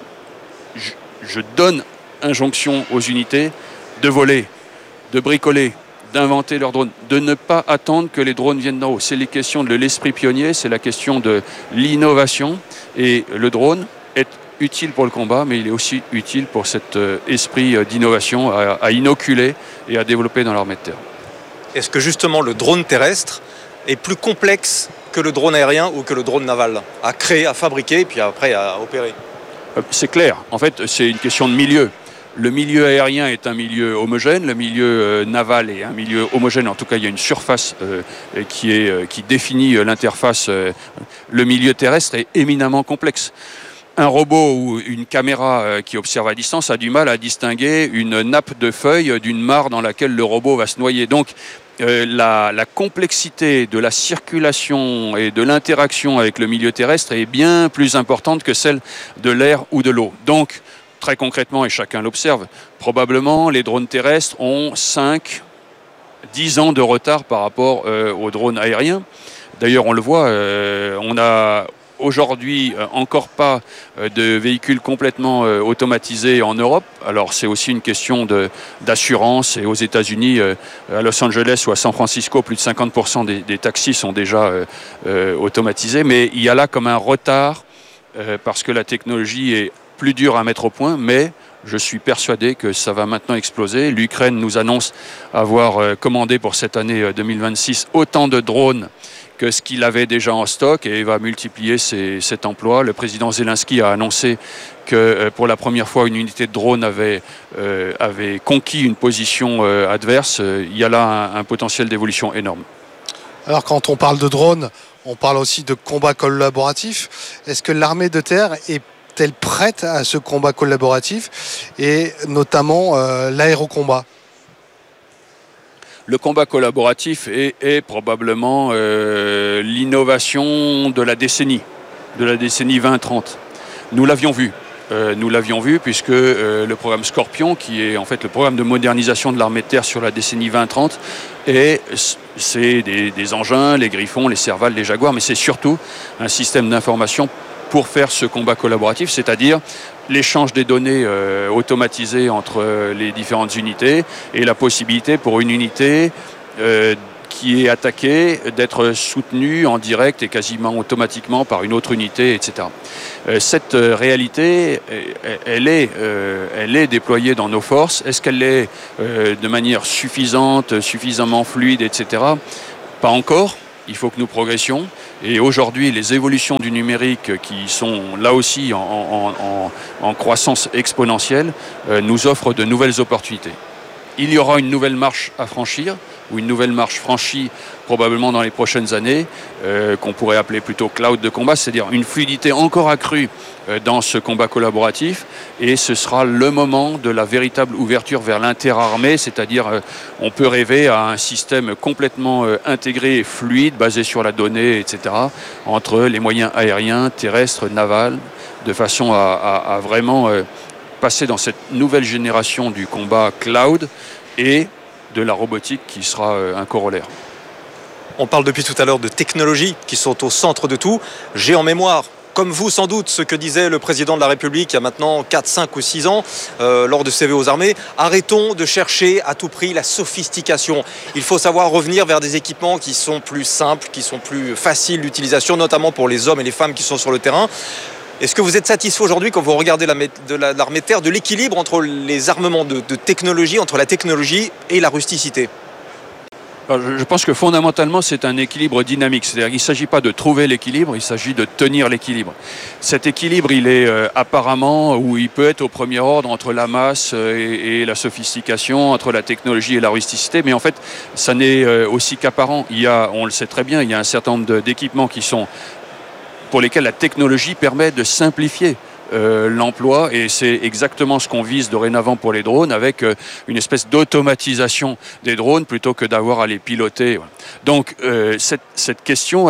Je donne injonction aux unités de voler, de bricoler, d'inventer leurs drones, de ne pas attendre que les drones viennent d'en haut. C'est les questions de l'esprit pionnier, c'est la question de l'innovation, et le drone est utile pour le combat, mais il est aussi utile pour cet esprit d'innovation à inoculer et à développer dans l'armée de terre. Est-ce que justement le drone terrestre est plus complexe que le drone aérien ou que le drone naval à créer, à fabriquer et puis après à opérer? C'est clair. En fait, c'est une question de milieu. Le milieu aérien est un milieu homogène, le milieu naval est un milieu homogène. En tout cas, il y a une surface qui définit l'interface. Le milieu terrestre est éminemment complexe. Un robot ou une caméra qui observe à distance a du mal à distinguer une nappe de feuilles d'une mare dans laquelle le robot va se noyer. Donc, la complexité de la circulation et de l'interaction avec le milieu terrestre est bien plus importante que celle de l'air ou de l'eau. Donc, très concrètement, et chacun l'observe, probablement les drones terrestres ont 5-10 ans de retard par rapport aux drones aériens. D'ailleurs, on le voit, on a aujourd'hui encore pas de véhicules complètement automatisés en Europe. Alors c'est aussi une question d'assurance, et aux États-Unis, à Los Angeles ou à San Francisco, plus de 50% des taxis sont déjà automatisés. Mais il y a là comme un retard parce que la technologie est plus dure à mettre au point, mais je suis persuadé que ça va maintenant exploser. L'Ukraine nous annonce avoir commandé pour cette année 2026 autant de drones que ce qu'il avait déjà en stock et va multiplier cet emploi. Le président Zelensky a annoncé que pour la première fois, une unité de drone avait conquis une position adverse. Il y a là un potentiel d'évolution énorme. Alors quand on parle de drone, on parle aussi de combat collaboratif. Est-ce que l'armée de terre est-elle prête à ce combat collaboratif et notamment l'aérocombat ? Le combat collaboratif est probablement l'innovation de la décennie 20-30. Nous l'avions vu. Puisque le programme Scorpion, qui est en fait le programme de modernisation de l'armée de terre sur la décennie 20-30, c'est des engins, les Griffons, les Serval, les Jaguars, mais c'est surtout un système d'information pour faire ce combat collaboratif, c'est-à-dire l'échange des données automatisées entre les différentes unités et la possibilité pour une unité qui est attaquée d'être soutenue en direct et quasiment automatiquement par une autre unité, etc. Cette réalité, elle est déployée dans nos forces. Est-ce qu'elle est de manière suffisante, suffisamment fluide, etc. Pas encore. Il faut que nous progressions. Et aujourd'hui, les évolutions du numérique qui sont là aussi en croissance exponentielle nous offrent de nouvelles opportunités. Il y aura une nouvelle marche à franchir, ou une nouvelle marche franchie probablement dans les prochaines années, qu'on pourrait appeler plutôt cloud de combat, c'est-à-dire une fluidité encore accrue dans ce combat collaboratif, et ce sera le moment de la véritable ouverture vers l'interarmée, c'est-à-dire on peut rêver à un système complètement intégré et fluide, basé sur la donnée, etc., entre les moyens aériens, terrestres, navals, de façon à vraiment passer dans cette nouvelle génération du combat cloud et de la robotique qui sera un corollaire. On parle depuis tout à l'heure de technologies qui sont au centre de tout. J'ai en mémoire, comme vous sans doute, ce que disait le président de la République il y a maintenant 4, 5 ou 6 ans lors de CV aux armées. Arrêtons de chercher à tout prix la sophistication. Il faut savoir revenir vers des équipements qui sont plus simples, qui sont plus faciles d'utilisation, notamment pour les hommes et les femmes qui sont sur le terrain. Est-ce que vous êtes satisfait aujourd'hui, quand vous regardez l'armée de terre, de l'équilibre entre les armements de technologie, entre la technologie et la rusticité ? Alors, je pense que fondamentalement, c'est un équilibre dynamique. C'est-à-dire qu'il ne s'agit pas de trouver l'équilibre, il s'agit de tenir l'équilibre. Cet équilibre, il est apparemment, ou il peut être au premier ordre entre la masse et la sophistication, entre la technologie et la rusticité, mais en fait, ça n'est aussi qu'apparent. On le sait très bien, il y a un certain nombre d'équipements pour lesquels la technologie permet de simplifier l'emploi, et c'est exactement ce qu'on vise dorénavant pour les drones, avec une espèce d'automatisation des drones plutôt que d'avoir à les piloter. Donc cette question,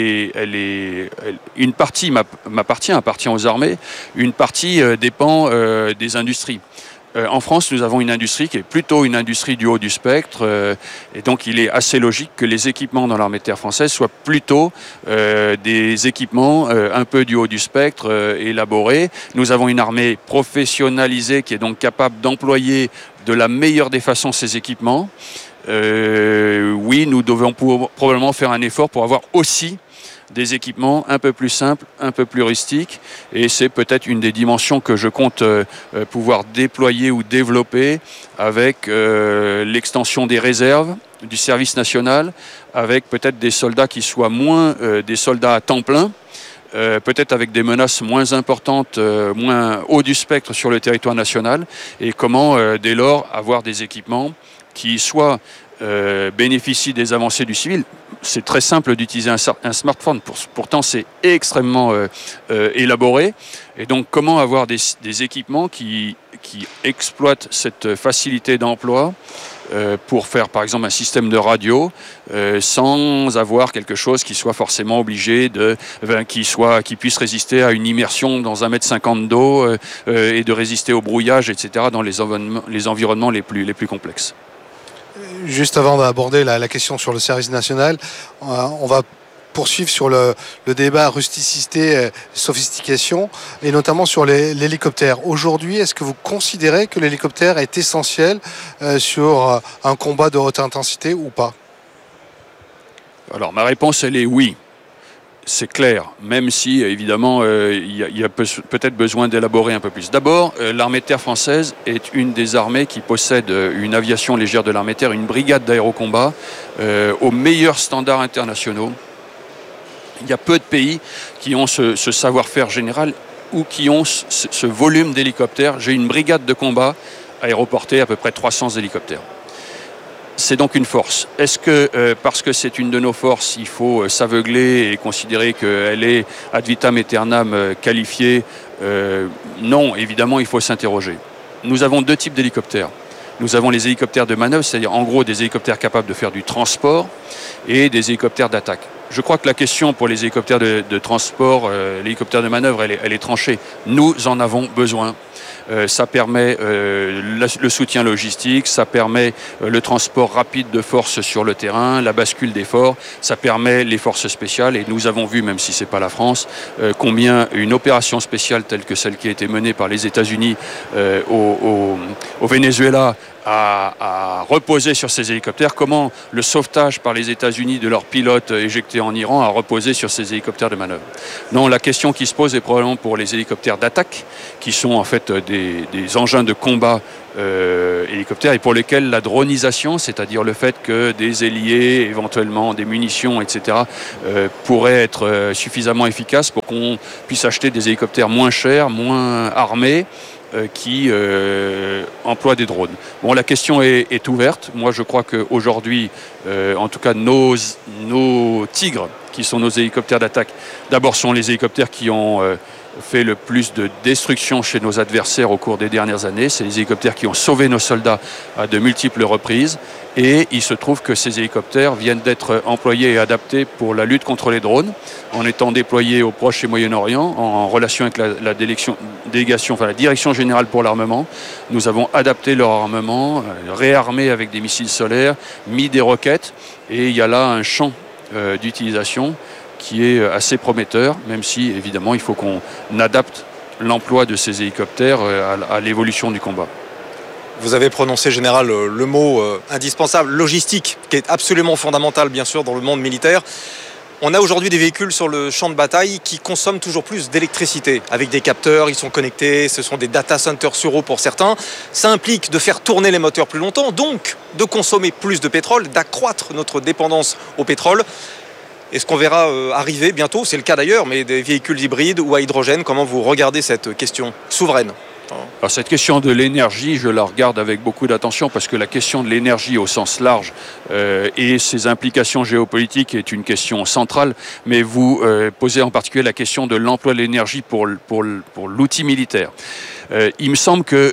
une partie appartient aux armées, une partie dépend des industries. En France, nous avons une industrie qui est plutôt une industrie du haut du spectre, et donc il est assez logique que les équipements dans l'armée de terre française soient plutôt des équipements un peu du haut du spectre, élaborés. Nous avons une armée professionnalisée qui est donc capable d'employer de la meilleure des façons ces équipements. Oui, nous devons probablement faire un effort pour avoir aussi des équipements un peu plus simples, un peu plus rustiques, et c'est peut-être une des dimensions que je compte pouvoir déployer ou développer avec l'extension des réserves, du service national, avec peut-être des soldats qui soient moins des soldats à temps plein, peut-être avec des menaces moins importantes, moins haut du spectre sur le territoire national, et comment dès lors avoir des équipements qui soit bénéficient des avancées du civil. C'est très simple d'utiliser un smartphone, pourtant c'est extrêmement élaboré. Et donc comment avoir des équipements qui exploitent cette facilité d'emploi pour faire par exemple un système de radio sans avoir quelque chose qui soit forcément obligé qui puisse résister à une immersion dans 1,50 m d'eau et de résister au brouillage, etc. dans les environnements les plus complexes. Juste avant d'aborder la question sur le service national, on va poursuivre sur le débat rusticité, sophistication, et notamment sur l'hélicoptère. Aujourd'hui, est-ce que vous considérez que l'hélicoptère est essentiel sur un combat de haute intensité ou pas ? Alors ma réponse, elle est oui. C'est clair, même si évidemment il y a peut-être besoin d'élaborer un peu plus. D'abord, l'armée de terre française est une des armées qui possède une aviation légère de l'armée de terre, une brigade d'aérocombat aux meilleurs standards internationaux Il y a peu de pays qui ont ce savoir-faire général ou qui ont ce volume d'hélicoptères. J'ai une brigade de combat aéroportée à peu près 300 hélicoptères. C'est donc une force. Est-ce que parce que c'est une de nos forces, il faut s'aveugler et considérer qu'elle est ad vitam aeternam qualifiée? Non, évidemment, il faut s'interroger. Nous avons 2 types d'hélicoptères. Nous avons les hélicoptères de manœuvre, c'est-à-dire en gros des hélicoptères capables de faire du transport, et des hélicoptères d'attaque. Je crois que la question pour les hélicoptères de transport, l'hélicoptère de manœuvre, elle est tranchée. Nous en avons besoin. Ça permet le soutien logistique, ça permet le transport rapide de forces sur le terrain, la bascule d'efforts, ça permet les forces spéciales. Et nous avons vu, même si ce n'est pas la France, combien une opération spéciale telle que celle qui a été menée par les États-Unis au Venezuela a reposé sur ces hélicoptères, comment le sauvetage par les États-Unis de leurs pilotes éjectés en Iran a reposé sur ces hélicoptères de manœuvre. Non, la question qui se pose est probablement pour les hélicoptères d'attaque, qui sont en fait des engins de combat hélicoptères et pour lesquels la dronisation, c'est-à-dire le fait que des ailiers, éventuellement des munitions, etc., pourraient être suffisamment efficaces pour qu'on puisse acheter des hélicoptères moins chers, moins armés, qui emploient des drones. Bon, la question est ouverte. Moi, je crois qu'aujourd'hui, en tout cas, nos Tigres, qui sont nos hélicoptères d'attaque, d'abord sont les hélicoptères qui ont fait le plus de destruction chez nos adversaires au cours des dernières années. C'est les hélicoptères qui ont sauvé nos soldats à de multiples reprises. Et il se trouve que ces hélicoptères viennent d'être employés et adaptés pour la lutte contre les drones, en étant déployés au Proche et Moyen-Orient, en relation avec la Direction générale pour l'armement. Nous avons adapté leur armement, réarmé avec des missiles solaires, mis des roquettes, et il y a là un champ d'utilisation qui est assez prometteur, même si évidemment il faut qu'on adapte l'emploi de ces hélicoptères à l'évolution du combat. Vous avez prononcé, Général, le mot indispensable, logistique, qui est absolument fondamental, bien sûr, dans le monde militaire. On a aujourd'hui des véhicules sur le champ de bataille qui consomment toujours plus d'électricité. Avec des capteurs, ils sont connectés, ce sont des data centers sur eau pour certains. Ça implique de faire tourner les moteurs plus longtemps, donc de consommer plus de pétrole, d'accroître notre dépendance au pétrole. Est-ce qu'on verra arriver bientôt, c'est le cas d'ailleurs, mais des véhicules hybrides ou à hydrogène? Comment vous regardez cette question souveraine? Alors cette question de l'énergie, je la regarde avec beaucoup d'attention parce que la question de l'énergie au sens large et ses implications géopolitiques est une question centrale. Mais vous posez en particulier la question de l'emploi de l'énergie pour l'outil militaire. Il me semble que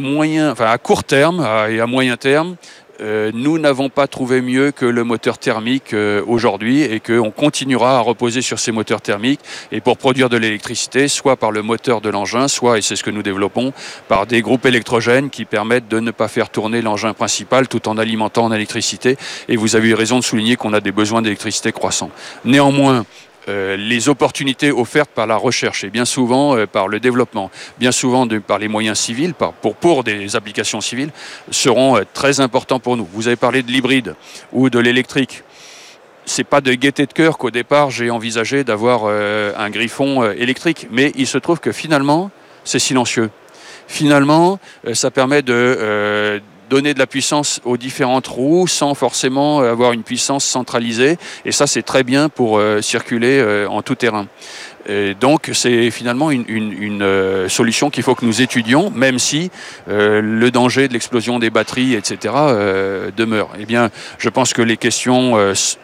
à court terme et à moyen terme, nous n'avons pas trouvé mieux que le moteur thermique aujourd'hui et qu'on continuera à reposer sur ces moteurs thermiques et pour produire de l'électricité, soit par le moteur de l'engin, soit, et c'est ce que nous développons, par des groupes électrogènes qui permettent de ne pas faire tourner l'engin principal tout en alimentant en électricité. Et vous avez eu raison de souligner qu'on a des besoins d'électricité croissants. Néanmoins, les opportunités offertes par la recherche et bien souvent par le développement, bien souvent par les moyens civils, pour des applications civiles, seront très importants pour nous. Vous avez parlé de l'hybride ou de l'électrique. C'est pas de gaieté de cœur qu'au départ j'ai envisagé d'avoir un Griffon électrique, mais il se trouve que finalement c'est silencieux. Finalement, ça permet de donner de la puissance aux différentes roues sans forcément avoir une puissance centralisée. Et ça, c'est très bien pour circuler en tout terrain. Et donc, c'est finalement une solution qu'il faut que nous étudions, même si le danger de l'explosion des batteries, etc., demeure. Eh bien, je pense que les questions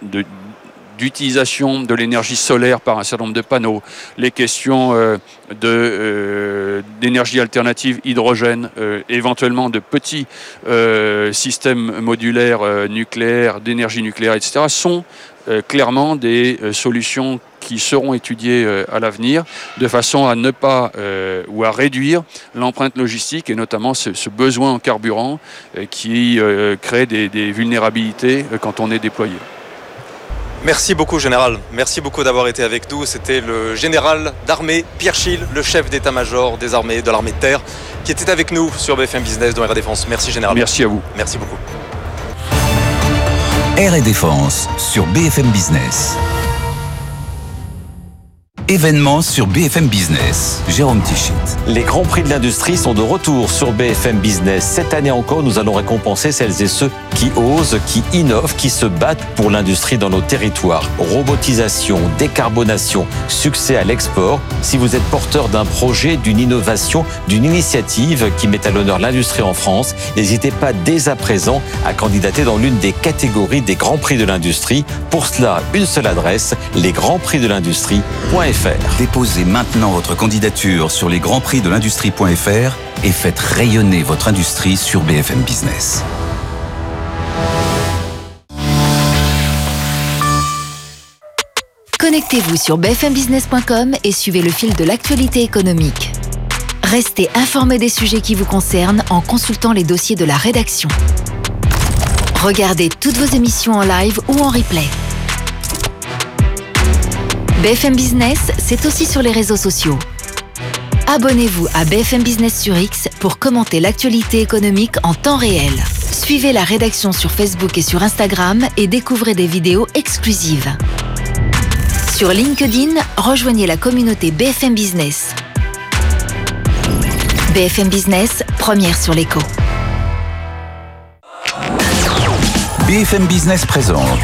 d'utilisation de l'énergie solaire par un certain nombre de panneaux, les questions d'énergie alternative, hydrogène, éventuellement de petits systèmes modulaires nucléaires, d'énergie nucléaire, etc., sont clairement des solutions qui seront étudiées à l'avenir de façon à ne pas ou à réduire l'empreinte logistique et notamment ce besoin en carburant qui crée des vulnérabilités quand on est déployé. Merci beaucoup, Général. Merci beaucoup d'avoir été avec nous. C'était le général d'armée Pierre Schill, le chef d'état-major des armées, de l'armée de terre, qui était avec nous sur BFM Business dans Air Défense. Merci, Général. Merci à vous. Merci beaucoup. Air et Défense sur BFM Business. Événements sur BFM Business. Jérôme Tichit. Les Grands Prix de l'Industrie sont de retour sur BFM Business. Cette année encore, nous allons récompenser celles et ceux qui osent, qui innovent, qui se battent pour l'industrie dans nos territoires. Robotisation, décarbonation, succès à l'export. Si vous êtes porteur d'un projet, d'une innovation, d'une initiative qui met à l'honneur l'industrie en France, n'hésitez pas dès à présent à candidater dans l'une des catégories des Grands Prix de l'Industrie. Pour cela, une seule adresse, lesgrandsprixdelindustrie.fr. Déposez maintenant votre candidature sur lesgrandsprixdelindustrie.fr et faites rayonner votre industrie sur BFM Business. Connectez-vous sur bfmbusiness.com et suivez le fil de l'actualité économique. Restez informés des sujets qui vous concernent en consultant les dossiers de la rédaction. Regardez toutes vos émissions en live ou en replay. BFM Business, c'est aussi sur les réseaux sociaux. Abonnez-vous à BFM Business sur X pour commenter l'actualité économique en temps réel. Suivez la rédaction sur Facebook et sur Instagram et découvrez des vidéos exclusives. Sur LinkedIn, rejoignez la communauté BFM Business. BFM Business, première sur l'écho. BFM Business présente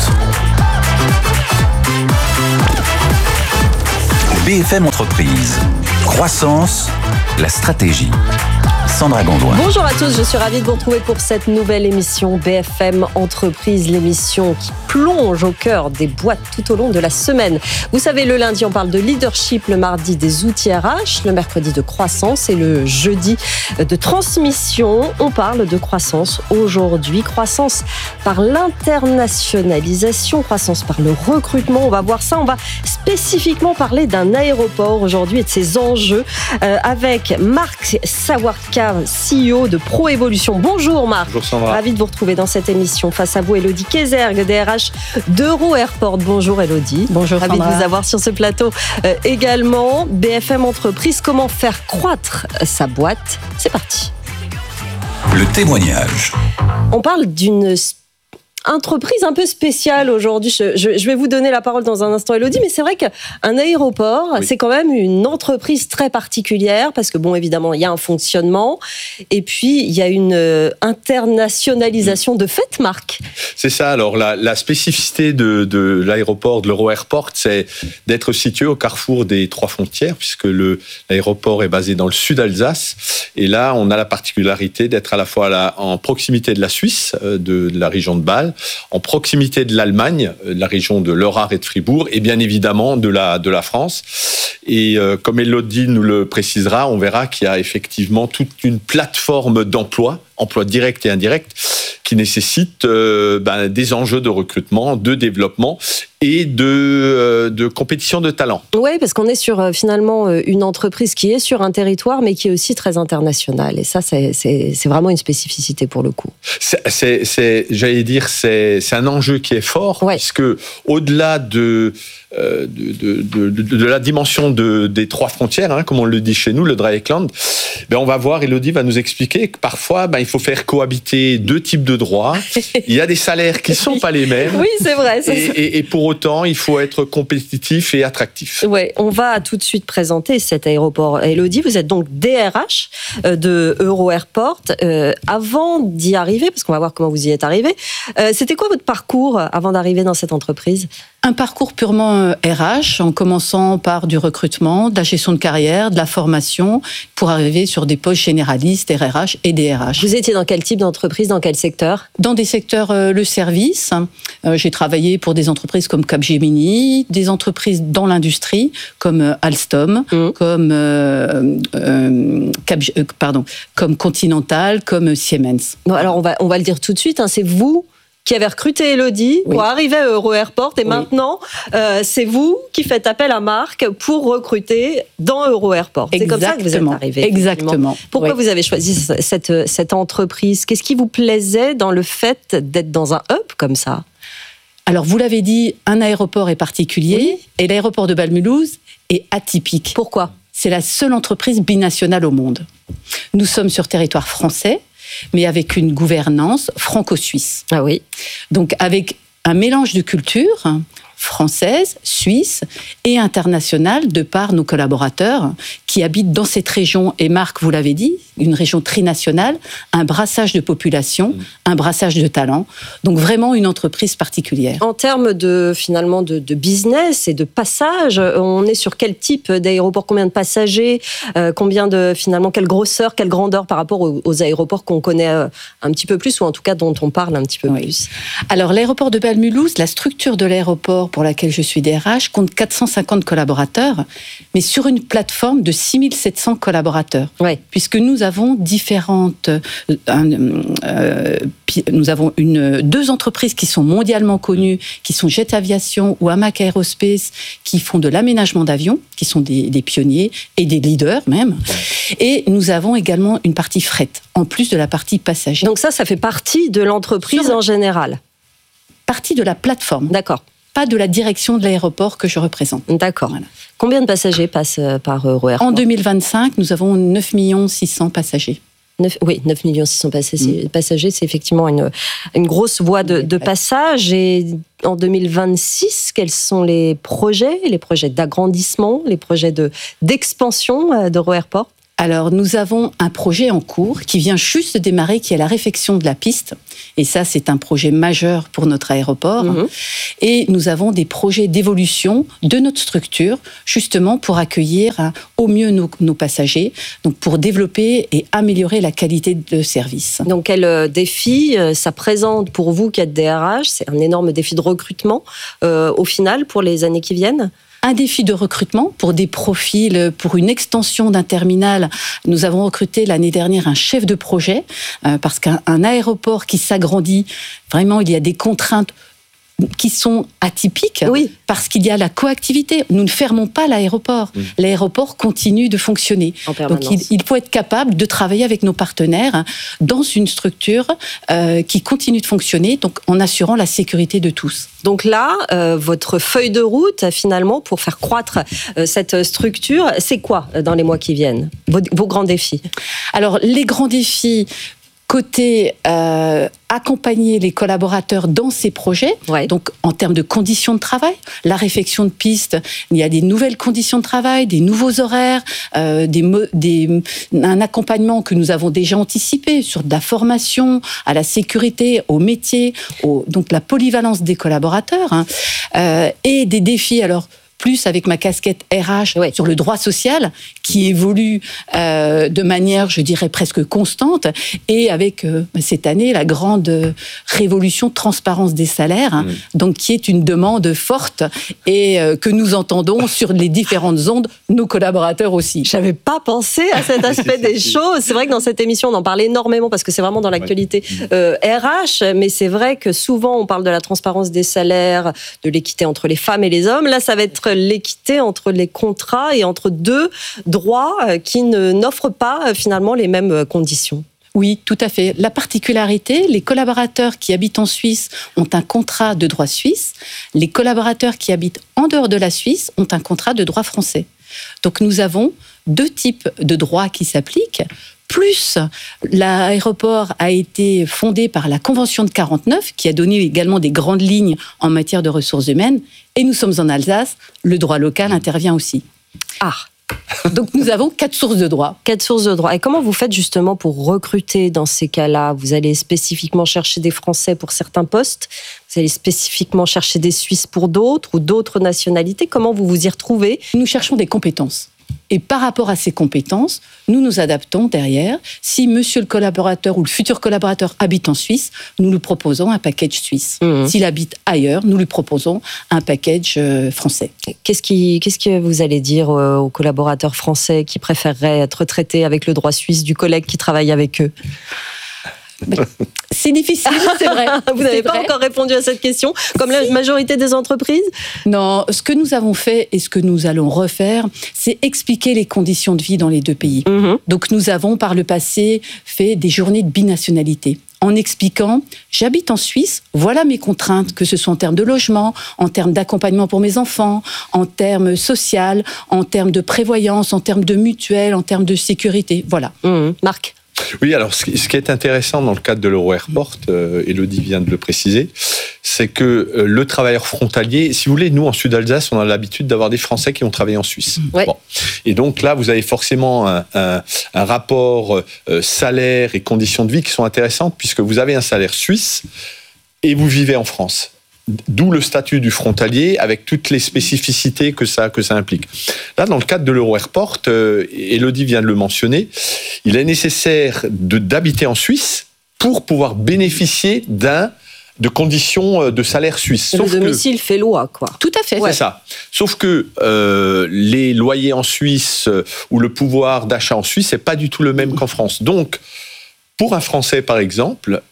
BFM Entreprise. Croissance, la stratégie. Sandra Gondouin. Bonjour à tous, je suis ravie de vous retrouver pour cette nouvelle émission BFM Entreprise, l'émission qui plonge au cœur des boîtes tout au long de la semaine. Vous savez, le lundi, on parle de leadership, le mardi des outils RH, le mercredi de croissance et le jeudi de transmission. On parle de croissance aujourd'hui, croissance par l'internationalisation, croissance par le recrutement. On va voir ça, on va spécifiquement parler d'un aéroport aujourd'hui et de ses enjeux avec Marc Sawarka, CEO de ProEvolution. Bonjour Marc. Bonjour Sandra. Ravi de vous retrouver dans cette émission. Face à vous, Élodie Kézergue, DRH d'EuroAirport. Bonjour Élodie. Bonjour Ravi Sandra. de vous avoir sur ce plateau. Également, BFM Entreprise, comment faire croître sa boîte? C'est parti. Le témoignage. On parle d'une entreprise un peu spéciale aujourd'hui. Je vais vous donner la parole dans un instant, Élodie, mais c'est vrai qu'un aéroport, oui, c'est quand même une entreprise très particulière parce que, bon, évidemment, il y a un fonctionnement et puis il y a une internationalisation de fait, Marc. C'est ça. Alors, la spécificité de l'aéroport, de l'EuroAirport, c'est d'être situé au carrefour des trois frontières puisque l'aéroport est basé dans le sud Alsace. Et là, on a la particularité d'être à la fois en proximité de la Suisse, de la région de Bâle, en proximité de l'Allemagne, de la région de l'Eurart et de Fribourg, et bien évidemment de la France. Et comme Élodie nous le précisera, on verra qu'il y a effectivement toute une plateforme d'emploi directs et indirects, qui nécessitent des enjeux de recrutement, de développement et de compétition de talents. Oui, parce qu'on est sur finalement une entreprise qui est sur un territoire, mais qui est aussi très internationale. Et ça, c'est vraiment une spécificité pour le coup. J'allais dire, c'est un enjeu qui est fort, ouais, puisque au-delà de la dimension des trois frontières, comme on le dit chez nous, le Dreieckland, on va voir, Élodie va nous expliquer que parfois, il faut faire cohabiter deux types de droits. Il y a des salaires qui ne sont pas les mêmes. Oui, c'est vrai. Et pour autant, il faut être compétitif et attractif. Ouais, on va tout de suite présenter cet aéroport. Élodie, vous êtes donc DRH de EuroAirport. Avant d'y arriver, parce qu'on va voir comment vous y êtes arrivé, c'était quoi votre parcours avant d'arriver dans cette entreprise ? Un parcours purement RH, en commençant par du recrutement, de la gestion de carrière, de la formation, pour arriver sur des postes généralistes, RRH et DRH. Vous étiez dans quel type d'entreprise, dans quel secteur ? Dans des secteurs, le service. J'ai travaillé pour des entreprises comme Capgemini, des entreprises dans l'industrie, comme Alstom, comme Continental, comme Siemens. Bon, alors on va le dire tout de suite, c'est vous qui avez recruté Élodie pour arriver à EuroAirport et maintenant c'est vous qui faites appel à Marc pour recruter dans EuroAirport. C'est comme ça que vous êtes arrivé. Exactement. Pourquoi vous avez choisi cette entreprise ? Qu'est-ce qui vous plaisait dans le fait d'être dans un hub comme ça ? Alors vous l'avez dit, un aéroport est particulier et l'aéroport de Bâle-Mulhouse est atypique. Pourquoi ? C'est la seule entreprise binationale au monde. Nous sommes sur territoire français, mais avec une gouvernance franco-suisse. Ah oui. Donc avec un mélange de cultures française, suisse et internationale de par nos collaborateurs qui habitent dans cette région. Et Marc, vous l'avez dit, une région trinationale, un brassage de population, un brassage de talents. Donc vraiment une entreprise particulière. En termes de business et de passage, on est sur quel type d'aéroport? Combien de passagers? Quelle grosseur, quelle grandeur par rapport aux aéroports qu'on connaît un petit peu plus, ou en tout cas dont on parle un petit peu plus? Alors l'aéroport de Bâle-Mulhouse, la structure de l'aéroport pour laquelle je suis DRH compte 450 collaborateurs, mais sur une plateforme de 6700 collaborateurs. Puisque nous avons deux entreprises qui sont mondialement connues, qui sont Jet Aviation ou Hamac Aerospace, qui font de l'aménagement d'avions, qui sont des pionniers et des leaders même. Et nous avons également une partie fret, en plus de la partie passager. Donc ça fait partie de l'entreprise en général? Partie de la plateforme. D'accord. Pas de la direction de l'aéroport que je représente. D'accord. Voilà. Combien de passagers passent par EuroAirport? En 2025, nous avons 9 600 passagers. 9 600 passagers, c'est effectivement une grosse voie de passage. Et en 2026, quels sont les projets d'agrandissement, les projets d'expansion d'EuroAirport? Alors, nous avons un projet en cours qui vient juste de démarrer, qui est la réfection de la piste. Et ça, c'est un projet majeur pour notre aéroport. Et nous avons des projets d'évolution de notre structure, justement pour accueillir au mieux nos passagers, donc pour développer et améliorer la qualité de service. Donc, quel défi ça présente pour vous qui êtes DRH? C'est un énorme défi de recrutement, au final, pour les années qui viennent? Un défi de recrutement pour des profils, pour une extension d'un terminal. Nous avons recruté l'année dernière un chef de projet, parce qu'un aéroport qui s'agrandit, vraiment, il y a des contraintes qui sont atypiques, parce qu'il y a la coactivité. Nous ne fermons pas l'aéroport. L'aéroport continue de fonctionner. Donc il faut être capable de travailler avec nos partenaires dans une structure qui continue de fonctionner, donc en assurant la sécurité de tous. Donc là, votre feuille de route, finalement, pour faire croître cette structure, c'est quoi dans les mois qui viennent? Vos grands défis? Alors, les grands défis, côté accompagner les collaborateurs dans ces projets, donc en termes de conditions de travail, la réfection de piste, il y a des nouvelles conditions de travail, des nouveaux horaires, un accompagnement que nous avons déjà anticipé sur de la formation, à la sécurité, au métier, donc la polyvalence des collaborateurs, et des défis, alors plus avec ma casquette RH sur le droit social, qui évolue de manière, je dirais, presque constante, et avec cette année la grande révolution transparence des salaires, donc qui est une demande forte et que nous entendons sur les différentes ondes, nos collaborateurs aussi. J'avais pas pensé à cet aspect des choses. C'est vrai que dans cette émission, on en parle énormément parce que c'est vraiment dans l'actualité RH, mais c'est vrai que souvent on parle de la transparence des salaires, de l'équité entre les femmes et les hommes. Là, ça va être l'équité entre les contrats et entre deux droits qui n'offrent pas finalement les mêmes conditions. Oui, tout à fait. La particularité, les collaborateurs qui habitent en Suisse ont un contrat de droit suisse. Les collaborateurs qui habitent en dehors de la Suisse ont un contrat de droit français. Donc nous avons deux types de droits qui s'appliquent. Plus, l'aéroport a été fondé par la Convention de 49, qui a donné également des grandes lignes en matière de ressources humaines. Et nous sommes en Alsace, le droit local intervient aussi. Donc nous avons 4 sources de droit. 4 sources de droit. Et comment vous faites justement pour recruter dans ces cas-là? Vous allez spécifiquement chercher des Français pour certains postes? Vous allez spécifiquement chercher des Suisses pour d'autres ou d'autres nationalités? Comment vous vous y retrouvez? Nous cherchons des compétences. Et par rapport à ces compétences, nous nous adaptons derrière. Si monsieur le collaborateur ou le futur collaborateur habite en Suisse, nous lui proposons un package suisse. S'il habite ailleurs, nous lui proposons un package français. Qu'est-ce que vous allez dire aux collaborateurs français qui préféreraient être traités avec le droit suisse du collègue qui travaille avec eux? C'est difficile, c'est vrai. Vous n'avez pas encore répondu à cette question, comme la majorité des entreprises? Non, ce que nous avons fait et ce que nous allons refaire, c'est expliquer les conditions de vie dans les deux pays. Donc nous avons par le passé fait des journées de binationalité, en expliquant, j'habite en Suisse, voilà mes contraintes, que ce soit en termes de logement, en termes d'accompagnement pour mes enfants, en termes social, en termes de prévoyance, en termes de mutuelle, en termes de sécurité. Voilà. Marc? Oui, alors ce qui est intéressant dans le cadre de l'Euro-Airport, Élodie vient de le préciser, c'est que le travailleur frontalier, si vous voulez, nous en Sud-Alsace, on a l'habitude d'avoir des Français qui ont travaillé en Suisse. Ouais. Bon. Et donc là, vous avez forcément un rapport salaire et conditions de vie qui sont intéressantes, puisque vous avez un salaire suisse et vous vivez en France. D'où le statut du frontalier avec toutes les spécificités que ça implique. Là, dans le cadre de l'Euro-Airport, Élodie vient de le mentionner, il est nécessaire d'habiter en Suisse pour pouvoir bénéficier de conditions de salaire suisse. Le domicile fait loi, quoi. Tout à fait. C'est ça. Sauf que les loyers en Suisse ou le pouvoir d'achat en Suisse, c'est pas du tout le même qu'en France. Donc, pour un Français, par exemple,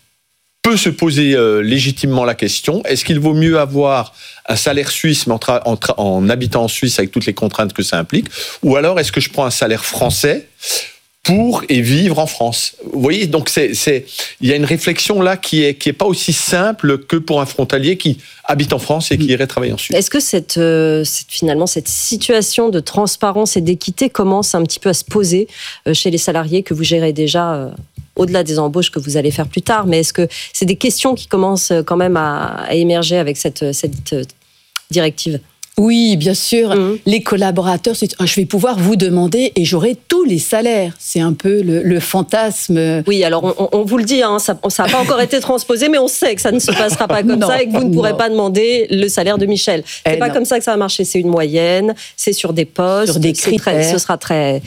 peut se poser légitimement la question, est-ce qu'il vaut mieux avoir un salaire suisse mais en habitant en Suisse avec toutes les contraintes que ça implique, ou alors est-ce que je prends un salaire français pour et vivre en France? Vous voyez, donc il y a une réflexion là qui est pas aussi simple que pour un frontalier qui habite en France et qui irait travailler en Suisse. Est-ce que finalement cette situation de transparence et d'équité commence un petit peu à se poser chez les salariés que vous gérez déjà au-delà des embauches que vous allez faire plus tard, mais est-ce que c'est des questions qui commencent quand même à émerger avec cette directive ? Oui, bien sûr. Les collaborateurs, je vais pouvoir vous demander et j'aurai tous les salaires. C'est un peu le fantasme. Oui, alors on vous le dit, hein, ça n'a pas encore été transposé, mais on sait que ça ne se passera pas comme ça et que vous ne pourrez pas demander le salaire de Michel. C'est pas comme ça que ça va marcher. C'est une moyenne, c'est sur des postes, sur des critères. Ce sera très.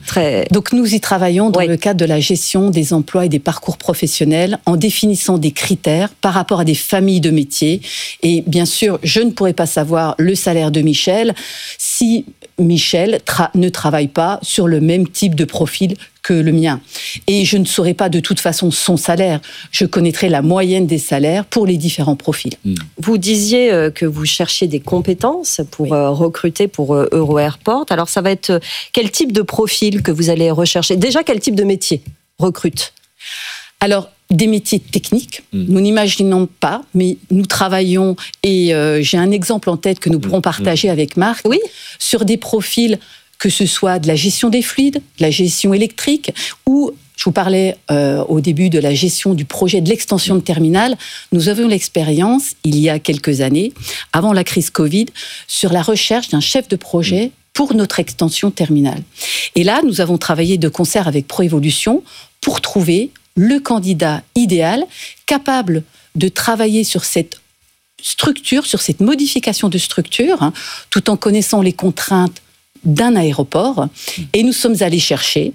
Donc nous y travaillons dans le cadre de la gestion des emplois et des parcours professionnels en définissant des critères par rapport à des familles de métiers. Et bien sûr, je ne pourrai pas savoir le salaire de Michel si Michel ne travaille pas sur le même type de profil que le mien. Et je ne saurai pas de toute façon son salaire. Je connaîtrai la moyenne des salaires pour les différents profils. Vous disiez que vous cherchiez des compétences pour recruter pour Euro-Airport. Alors ça va être quel type de profil que vous allez rechercher ? Déjà, quel type de métier recrute ? Alors, des métiers techniques, nous n'imaginons pas, mais nous travaillons, et j'ai un exemple en tête que nous pourrons partager avec Marc, sur des profils, que ce soit de la gestion des fluides, de la gestion électrique, ou je vous parlais au début de la gestion du projet de l'extension de terminal. Nous avions l'expérience, il y a quelques années, avant la crise Covid, sur la recherche d'un chef de projet pour notre extension terminale. Et là, nous avons travaillé de concert avec Proévolution pour trouver le candidat idéal, capable de travailler sur cette structure, sur cette modification de structure, tout en connaissant les contraintes d'un aéroport. Et nous sommes allés chercher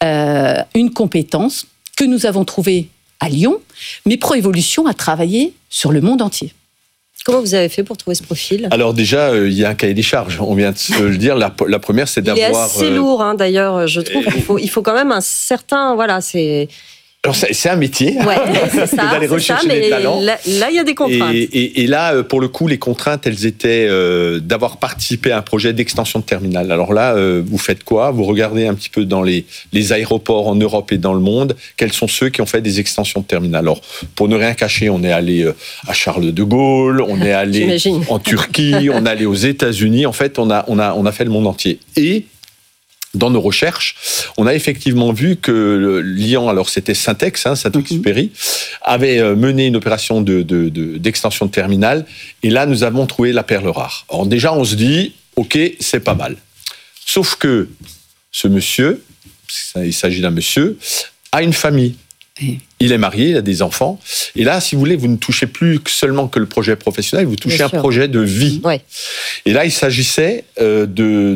une compétence que nous avons trouvée à Lyon, mais Proévolution a travaillé sur le monde entier. Comment vous avez fait pour trouver ce profil ? Alors déjà, il y a un cahier des charges, on vient de se le dire. La première, c'est d'avoir... Il est assez lourd, d'ailleurs, je trouve. Il faut quand même un certain... Voilà, c'est... Alors c'est un métier, c'est ça, d'aller rechercher des talents. Là, il y a des contraintes. Et là, pour le coup, les contraintes, elles étaient d'avoir participé à un projet d'extension de terminal. Alors là, vous faites quoi ? Vous regardez un petit peu dans les aéroports en Europe et dans le monde, quels sont ceux qui ont fait des extensions de terminal. Alors, pour ne rien cacher, on est allé à Charles de Gaulle, on est allé en Turquie, on est allé aux États-Unis. En fait, on a fait le monde entier. Et dans nos recherches, on a effectivement vu que Lyon, alors c'était Syntex, Saint-Exupéry, avait mené une opération d'extension de terminal, et là nous avons trouvé la perle rare. Alors déjà on se dit, ok, c'est pas mal. Sauf que ce monsieur, il s'agit d'un monsieur, a une famille. Il est marié, il a des enfants. Et là, si vous voulez, vous ne touchez plus seulement que le projet professionnel, vous touchez un projet de vie. Et là, il s'agissait de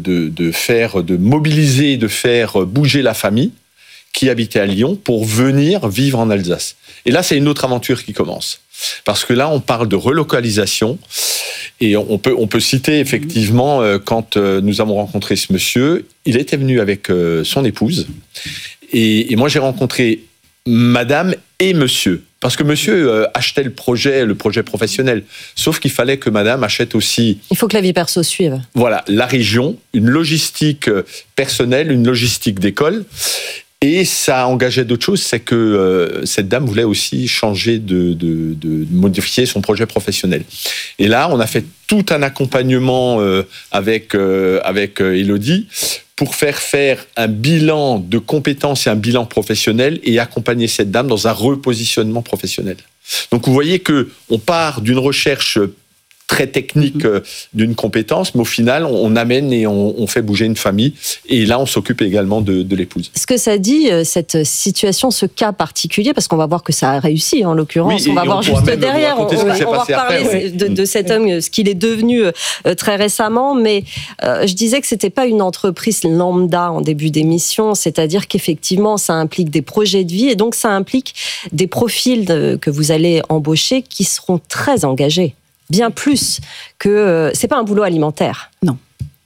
mobiliser, de faire bouger la famille qui habitait à Lyon pour venir vivre en Alsace. Et là, c'est une autre aventure qui commence. Parce que là, on parle de relocalisation. Et on peut citer effectivement, quand nous avons rencontré ce monsieur, il était venu avec son épouse. Et moi, j'ai rencontré madame et monsieur. Parce que monsieur achetait le projet professionnel. Sauf qu'il fallait que madame achète aussi... Il faut que la vie perso suive. Voilà, la région, une logistique personnelle, une logistique d'école. Et ça engageait d'autres choses, c'est que cette dame voulait aussi changer de modifier son projet professionnel. Et là, on a fait tout un accompagnement avec Élodie pour faire un bilan de compétences et un bilan professionnel et accompagner cette dame dans un repositionnement professionnel. Donc vous voyez qu'on part d'une recherche très technique d'une compétence, mais au final, on amène et on fait bouger une famille. Et là, on s'occupe également de l'épouse. Ce que ça dit, cette situation, ce cas particulier, parce qu'on va voir que ça a réussi, en l'occurrence, on va voir juste derrière, on va reparler de cet homme, ce qu'il est devenu très récemment, mais je disais que c'était pas une entreprise lambda en début d'émission, c'est-à-dire qu'effectivement, ça implique des projets de vie, et donc ça implique des profils que vous allez embaucher qui seront très engagés. Bien plus que... c'est pas un boulot alimentaire. Non.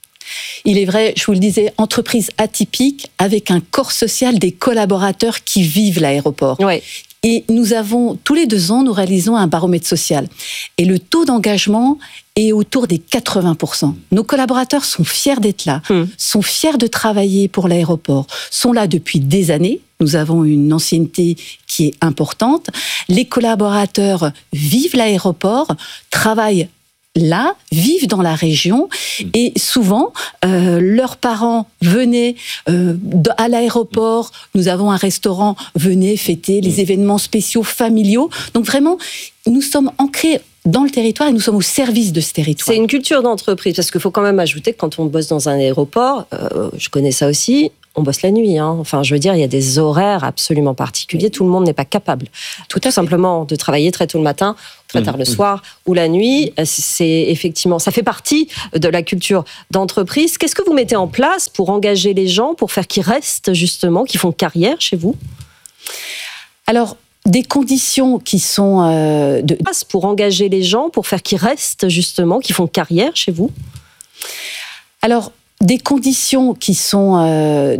Il est vrai, je vous le disais, entreprise atypique avec un corps social des collaborateurs qui vivent l'aéroport. Ouais. Et nous avons, tous les 2 ans, nous réalisons un baromètre social. Et le taux d'engagement est autour des 80%. Nos collaborateurs sont fiers d'être là, sont fiers de travailler pour l'aéroport, sont là depuis des années. Nous avons une ancienneté qui est importante. Les collaborateurs vivent l'aéroport, travaillent là, vivent dans la région, et souvent, leurs parents venaient à l'aéroport, nous avons un restaurant, venaient fêter les événements spéciaux familiaux. Donc vraiment, nous sommes ancrés dans le territoire et nous sommes au service de ce territoire. C'est une culture d'entreprise, parce qu'il faut quand même ajouter que quand on bosse dans un aéroport, je connais ça aussi, on bosse la nuit. Enfin, je veux dire, il y a des horaires absolument particuliers. Tout le monde n'est pas capable, tout simplement, de travailler très tôt le matin, très tard le soir ou la nuit. C'est effectivement, ça fait partie de la culture d'entreprise. Qu'est-ce que vous mettez en place pour engager les gens, pour faire qu'ils restent justement, qu'ils font carrière chez vous ? Alors, des conditions qui sont pour engager les gens, pour faire qu'ils restent justement, qu'ils font carrière chez vous ? Alors, des conditions qui sont